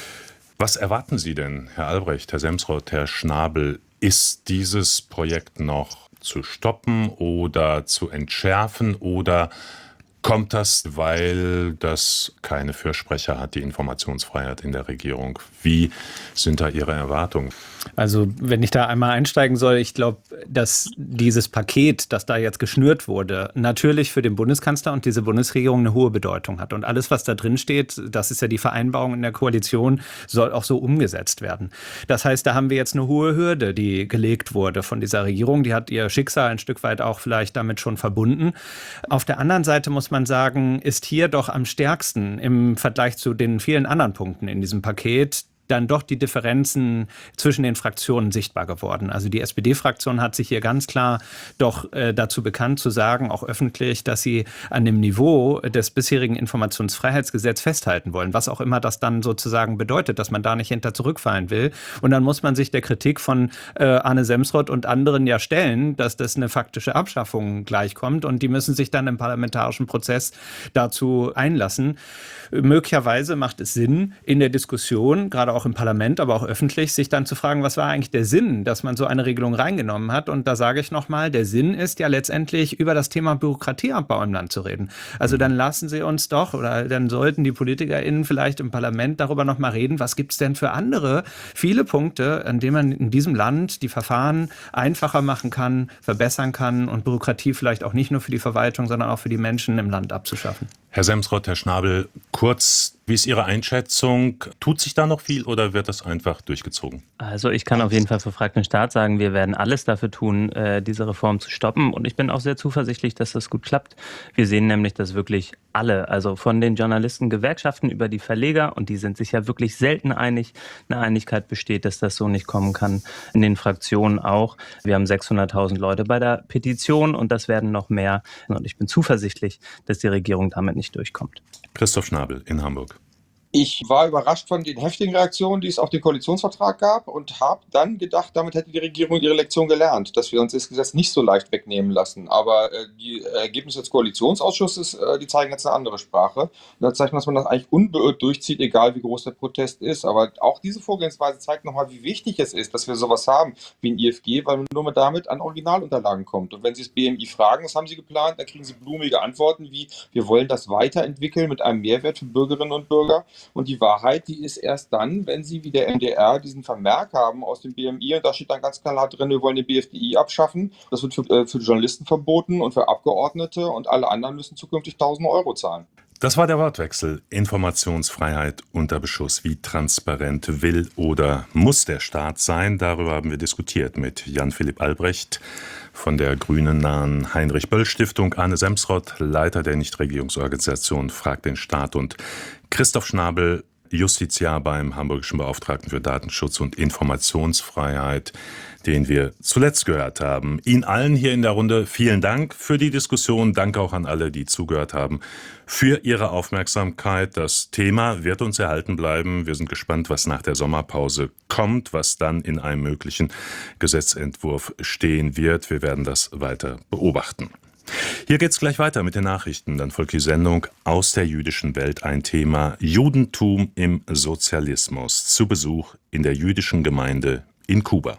Was erwarten Sie denn, Herr Albrecht, Herr Semsrott, Herr Schnabel? Ist dieses Projekt noch zu stoppen oder zu entschärfen oder kommt das, weil das keine Fürsprecher hat, die Informationsfreiheit in der Regierung? Wie sind da Ihre Erwartungen? Also wenn ich da einmal einsteigen soll, ich glaube, dass dieses Paket, das da jetzt geschnürt wurde, natürlich für den Bundeskanzler und diese Bundesregierung eine hohe Bedeutung hat. Und alles, was da drin steht, das ist ja die Vereinbarung in der Koalition, soll auch so umgesetzt werden. Das heißt, da haben wir jetzt eine hohe Hürde, die gelegt wurde von dieser Regierung. Die hat ihr Schicksal ein Stück weit auch vielleicht damit schon verbunden. Auf der anderen Seite muss man sagen, ist hier doch am stärksten im Vergleich zu den vielen anderen Punkten in diesem Paket dann doch die Differenzen zwischen den Fraktionen sichtbar geworden. Also die S P D-Fraktion hat sich hier ganz klar doch äh, dazu bekannt zu sagen, auch öffentlich, dass sie an dem Niveau des bisherigen Informationsfreiheitsgesetzes festhalten wollen, was auch immer das dann sozusagen bedeutet, dass man da nicht hinter zurückfallen will. Und dann muss man sich der Kritik von äh, Arne Semsrott und anderen ja stellen, dass das eine faktische Abschaffung gleichkommt und die müssen sich dann im parlamentarischen Prozess dazu einlassen. Möglicherweise macht es Sinn, in der Diskussion, gerade auch im Parlament, aber auch öffentlich, sich dann zu fragen, was war eigentlich der Sinn, dass man so eine Regelung reingenommen hat. Und da sage ich nochmal, der Sinn ist ja letztendlich, über das Thema Bürokratieabbau im Land zu reden. Also dann lassen Sie uns doch, oder dann sollten die PolitikerInnen vielleicht im Parlament darüber nochmal reden, was gibt es denn für andere, viele Punkte, an denen man in diesem Land die Verfahren einfacher machen kann, verbessern kann und Bürokratie vielleicht auch nicht nur für die Verwaltung, sondern auch für die Menschen im Land abzuschaffen. Herr Semsrott, Herr Schnabel, kurz, wie ist Ihre Einschätzung? Tut sich da noch viel oder wird das einfach durchgezogen? Also ich kann auf jeden Fall für Frag den Staat sagen, wir werden alles dafür tun, diese Reform zu stoppen. Und ich bin auch sehr zuversichtlich, dass das gut klappt. Wir sehen nämlich, dass wirklich alle, also von den Journalistengewerkschaften über die Verleger, und die sind sich ja wirklich selten einig, eine Einigkeit besteht, dass das so nicht kommen kann. In den Fraktionen auch. Wir haben sechshunderttausend Leute bei der Petition und das werden noch mehr. Und ich bin zuversichtlich, dass die Regierung damit nicht durchkommt. Christoph Schnabel in Hamburg. Ich war überrascht von den heftigen Reaktionen, die es auf den Koalitionsvertrag gab und habe dann gedacht, damit hätte die Regierung ihre Lektion gelernt, dass wir uns das Gesetz nicht so leicht wegnehmen lassen. Aber äh, die Ergebnisse des Koalitionsausschusses, äh, die zeigen jetzt eine andere Sprache. Und da zeigt man, dass man das eigentlich unbeirrt durchzieht, egal wie groß der Protest ist. Aber auch diese Vorgehensweise zeigt nochmal, wie wichtig es ist, dass wir sowas haben wie ein I F G, weil man nur damit an Originalunterlagen kommt. Und wenn Sie das B M I fragen, was haben Sie geplant, dann kriegen Sie blumige Antworten wie, wir wollen das weiterentwickeln mit einem Mehrwert für Bürgerinnen und Bürger. Und die Wahrheit, die ist erst dann, wenn Sie wie der M D R diesen Vermerk haben aus dem B M I und da steht dann ganz klar drin, wir wollen den B F D I abschaffen. Das wird für, äh, für Journalisten verboten und für Abgeordnete und alle anderen müssen zukünftig tausend Euro zahlen. Das war der Wortwechsel. Informationsfreiheit unter Beschuss. Wie transparent will oder muss der Staat sein? Darüber haben wir diskutiert mit Jan-Philipp Albrecht von der grünen-nahen Heinrich-Böll-Stiftung, Arne Semsrott, Leiter der Nichtregierungsorganisation Frag den Staat und Christoph Schnabel, Justiziar beim Hamburgischen Beauftragten für Datenschutz und Informationsfreiheit, den wir zuletzt gehört haben. Ihnen allen hier in der Runde vielen Dank für die Diskussion. Danke auch an alle, die zugehört haben, für Ihre Aufmerksamkeit. Das Thema wird uns erhalten bleiben. Wir sind gespannt, was nach der Sommerpause kommt, was dann in einem möglichen Gesetzentwurf stehen wird. Wir werden das weiter beobachten. Hier geht's gleich weiter mit den Nachrichten. Dann folgt die Sendung Aus der jüdischen Welt, ein Thema Judentum im Sozialismus. Zu Besuch in der jüdischen Gemeinde in Kuba.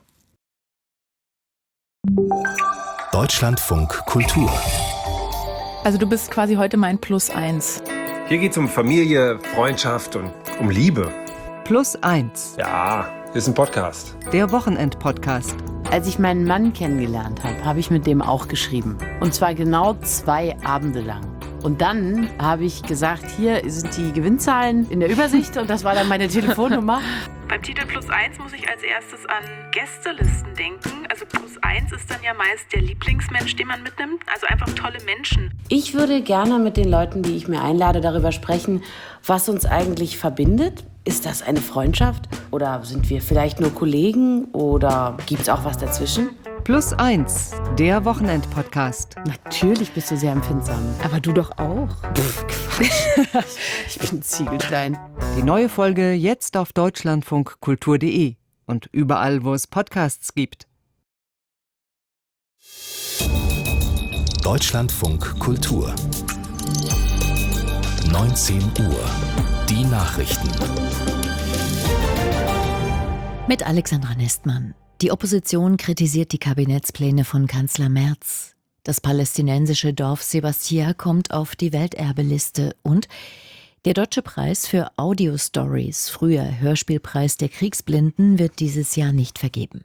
Deutschlandfunk Kultur. Also du bist quasi heute mein Plus eins. Hier geht's um Familie, Freundschaft und um Liebe. Plus eins. Ja, ist ein Podcast. Der Wochenend-Podcast. Als ich meinen Mann kennengelernt habe, habe ich mit dem auch geschrieben. Und zwar genau zwei Abende lang. Und dann habe ich gesagt, hier sind die Gewinnzahlen in der Übersicht und das war dann meine Telefonnummer. Beim Titel Plus eins muss ich als erstes an Gästelisten denken. Also Plus eins ist dann ja meist der Lieblingsmensch, den man mitnimmt. Also einfach tolle Menschen. Ich würde gerne mit den Leuten, die ich mir einlade, darüber sprechen, was uns eigentlich verbindet. Ist das eine Freundschaft? Oder sind wir vielleicht nur Kollegen? Oder gibt es auch was dazwischen? Plus eins, der Wochenend-Podcast. Natürlich bist du sehr empfindsam. Aber du doch auch. Pff, Quatsch. Ich bin ein Ziegelstein. Die neue Folge jetzt auf deutschlandfunk kultur punkt de und überall, wo es Podcasts gibt. Deutschlandfunk Kultur. neunzehn Uhr. Die Nachrichten. Mit Alexandra Nestmann. Die Opposition kritisiert die Kabinettspläne von Kanzler Merz. Das palästinensische Dorf Sebastia kommt auf die Welterbeliste und der Deutsche Preis für Audio-Stories, früher Hörspielpreis der Kriegsblinden, wird dieses Jahr nicht vergeben.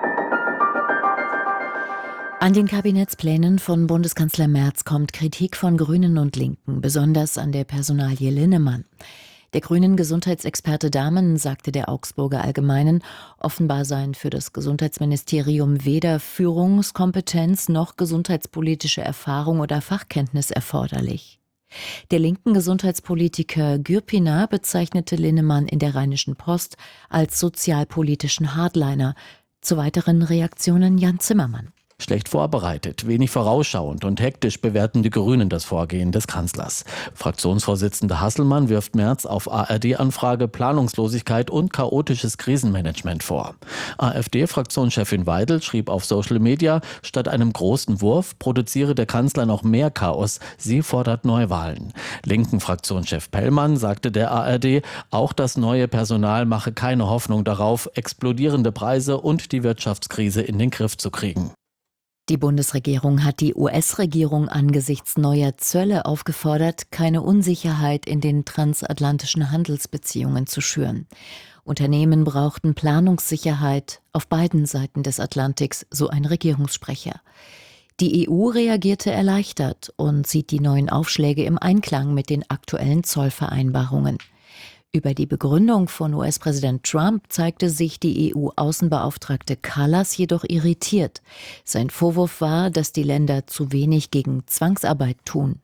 An den Kabinettsplänen von Bundeskanzler Merz kommt Kritik von Grünen und Linken, besonders an der Personalie Linnemann. Der grünen Gesundheitsexperte Dahmen sagte der Augsburger Allgemeinen, offenbar seien für das Gesundheitsministerium weder Führungskompetenz noch gesundheitspolitische Erfahrung oder Fachkenntnis erforderlich. Der linken Gesundheitspolitiker Gürpiner bezeichnete Linnemann in der Rheinischen Post als sozialpolitischen Hardliner. Zu weiteren Reaktionen Jan Zimmermann. Schlecht vorbereitet, wenig vorausschauend und hektisch bewerten die Grünen das Vorgehen des Kanzlers. Fraktionsvorsitzender Hasselmann wirft Merz auf A R D-Anfrage Planungslosigkeit und chaotisches Krisenmanagement vor. AfD-Fraktionschefin Weidel schrieb auf Social Media, statt einem großen Wurf produziere der Kanzler noch mehr Chaos. Sie fordert Neuwahlen. Linken Fraktionschef Pellmann sagte der A R D, auch das neue Personal mache keine Hoffnung darauf, explodierende Preise und die Wirtschaftskrise in den Griff zu kriegen. Die Bundesregierung hat die U S-Regierung angesichts neuer Zölle aufgefordert, keine Unsicherheit in den transatlantischen Handelsbeziehungen zu schüren. Unternehmen brauchten Planungssicherheit auf beiden Seiten des Atlantiks, so ein Regierungssprecher. Die E U reagierte erleichtert und sieht die neuen Aufschläge im Einklang mit den aktuellen Zollvereinbarungen. Über die Begründung von U S-Präsident Trump zeigte sich die E U-Außenbeauftragte Kallas jedoch irritiert. Sein Vorwurf war, dass die Länder zu wenig gegen Zwangsarbeit tun.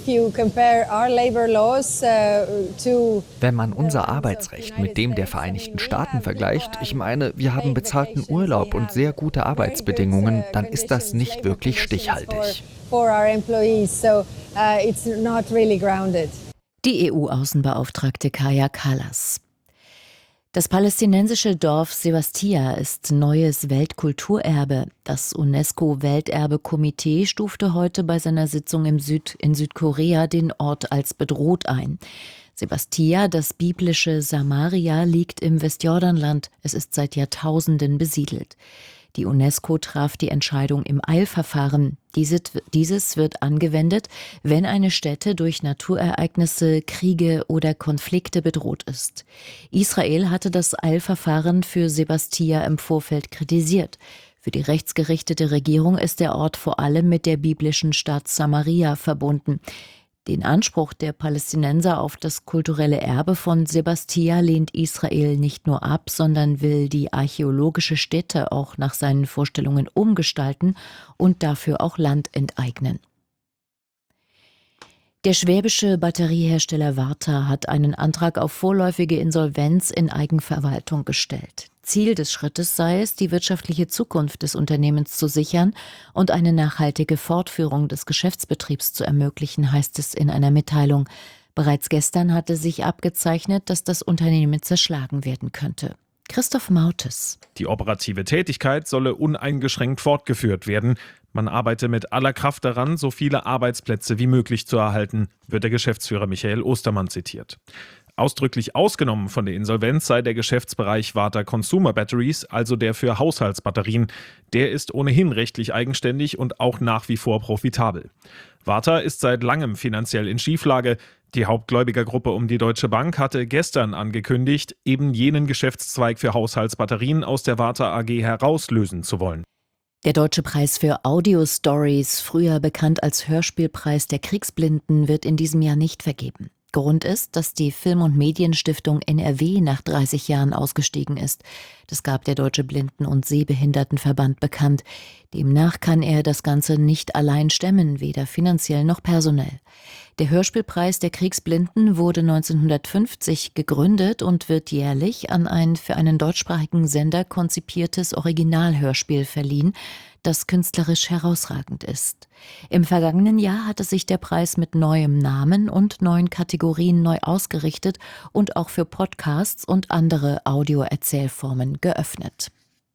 Wenn man unser Arbeitsrecht mit dem der Vereinigten Staaten vergleicht, ich meine, wir haben bezahlten Urlaub und sehr gute Arbeitsbedingungen, dann ist das nicht wirklich stichhaltig. Die E U-Außenbeauftragte Kaja Kallas. Das palästinensische Dorf Sebastia ist neues Weltkulturerbe. Das UNESCO-Welterbe-Komitee stufte heute bei seiner Sitzung im Süd, in Südkorea den Ort als bedroht ein. Sebastia, das biblische Samaria, liegt im Westjordanland. Es ist seit Jahrtausenden besiedelt. Die UNESCO traf die Entscheidung im Eilverfahren. Dieses wird angewendet, wenn eine Stätte durch Naturereignisse, Kriege oder Konflikte bedroht ist. Israel hatte das Eilverfahren für Sebastia im Vorfeld kritisiert. Für die rechtsgerichtete Regierung ist der Ort vor allem mit der biblischen Stadt Samaria verbunden. Den Anspruch der Palästinenser auf das kulturelle Erbe von Sebastia lehnt Israel nicht nur ab, sondern will die archäologische Stätte auch nach seinen Vorstellungen umgestalten und dafür auch Land enteignen. Der schwäbische Batteriehersteller Varta hat einen Antrag auf vorläufige Insolvenz in Eigenverwaltung gestellt. Ziel des Schrittes sei es, die wirtschaftliche Zukunft des Unternehmens zu sichern und eine nachhaltige Fortführung des Geschäftsbetriebs zu ermöglichen, heißt es in einer Mitteilung. Bereits gestern hatte sich abgezeichnet, dass das Unternehmen zerschlagen werden könnte. Christoph Mautes. Die operative Tätigkeit solle uneingeschränkt fortgeführt werden. Man arbeite mit aller Kraft daran, so viele Arbeitsplätze wie möglich zu erhalten, wird der Geschäftsführer Michael Ostermann zitiert. Ausdrücklich ausgenommen von der Insolvenz sei der Geschäftsbereich Varta Consumer Batteries, also der für Haushaltsbatterien. Der ist ohnehin rechtlich eigenständig und auch nach wie vor profitabel. Varta ist seit langem finanziell in Schieflage. Die Hauptgläubigergruppe um die Deutsche Bank hatte gestern angekündigt, eben jenen Geschäftszweig für Haushaltsbatterien aus der Warta A G herauslösen zu wollen. Der Deutsche Preis für Audio-Stories, früher bekannt als Hörspielpreis der Kriegsblinden, wird in diesem Jahr nicht vergeben. Grund ist, dass die Film- und Medienstiftung N R W nach dreißig Jahren ausgestiegen ist. Das gab der Deutsche Blinden- und Sehbehindertenverband bekannt. Demnach kann er das Ganze nicht allein stemmen, weder finanziell noch personell. Der Hörspielpreis der Kriegsblinden wurde neunzehnhundertfünfzig gegründet und wird jährlich an ein für einen deutschsprachigen Sender konzipiertes Originalhörspiel verliehen, das künstlerisch herausragend ist. Im vergangenen Jahr hatte sich der Preis mit neuem Namen und neuen Kategorien neu ausgerichtet und auch für Podcasts und andere Audioerzählformen geöffnet.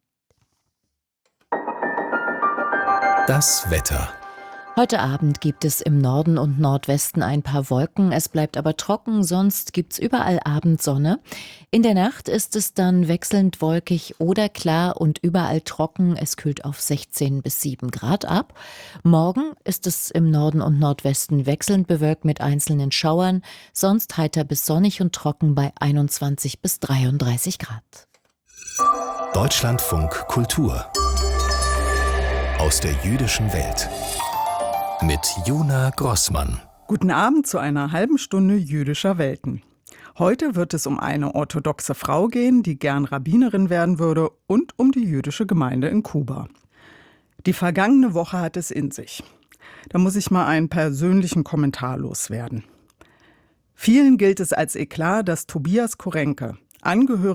Das Wetter. Heute Abend gibt es im Norden und Nordwesten ein paar Wolken, es bleibt aber trocken, sonst gibt's überall Abendsonne. In der Nacht ist es dann wechselnd wolkig oder klar und überall trocken, es kühlt auf sechzehn bis sieben Grad ab. Morgen ist es im Norden und Nordwesten wechselnd bewölkt mit einzelnen Schauern, sonst heiter bis sonnig und trocken bei einundzwanzig bis dreiunddreißig Grad. Deutschlandfunk Kultur aus der jüdischen Welt. Mit Juna Grossmann. Guten Abend zu einer halben Stunde jüdischer Welten. Heute wird es um eine orthodoxe Frau gehen, die gern Rabbinerin werden würde, und um die jüdische Gemeinde in Kuba. Die vergangene Woche hat es in sich. Da muss ich mal einen persönlichen Kommentar loswerden. Vielen gilt es als Eklat, dass Tobias Korenke, Angehöriger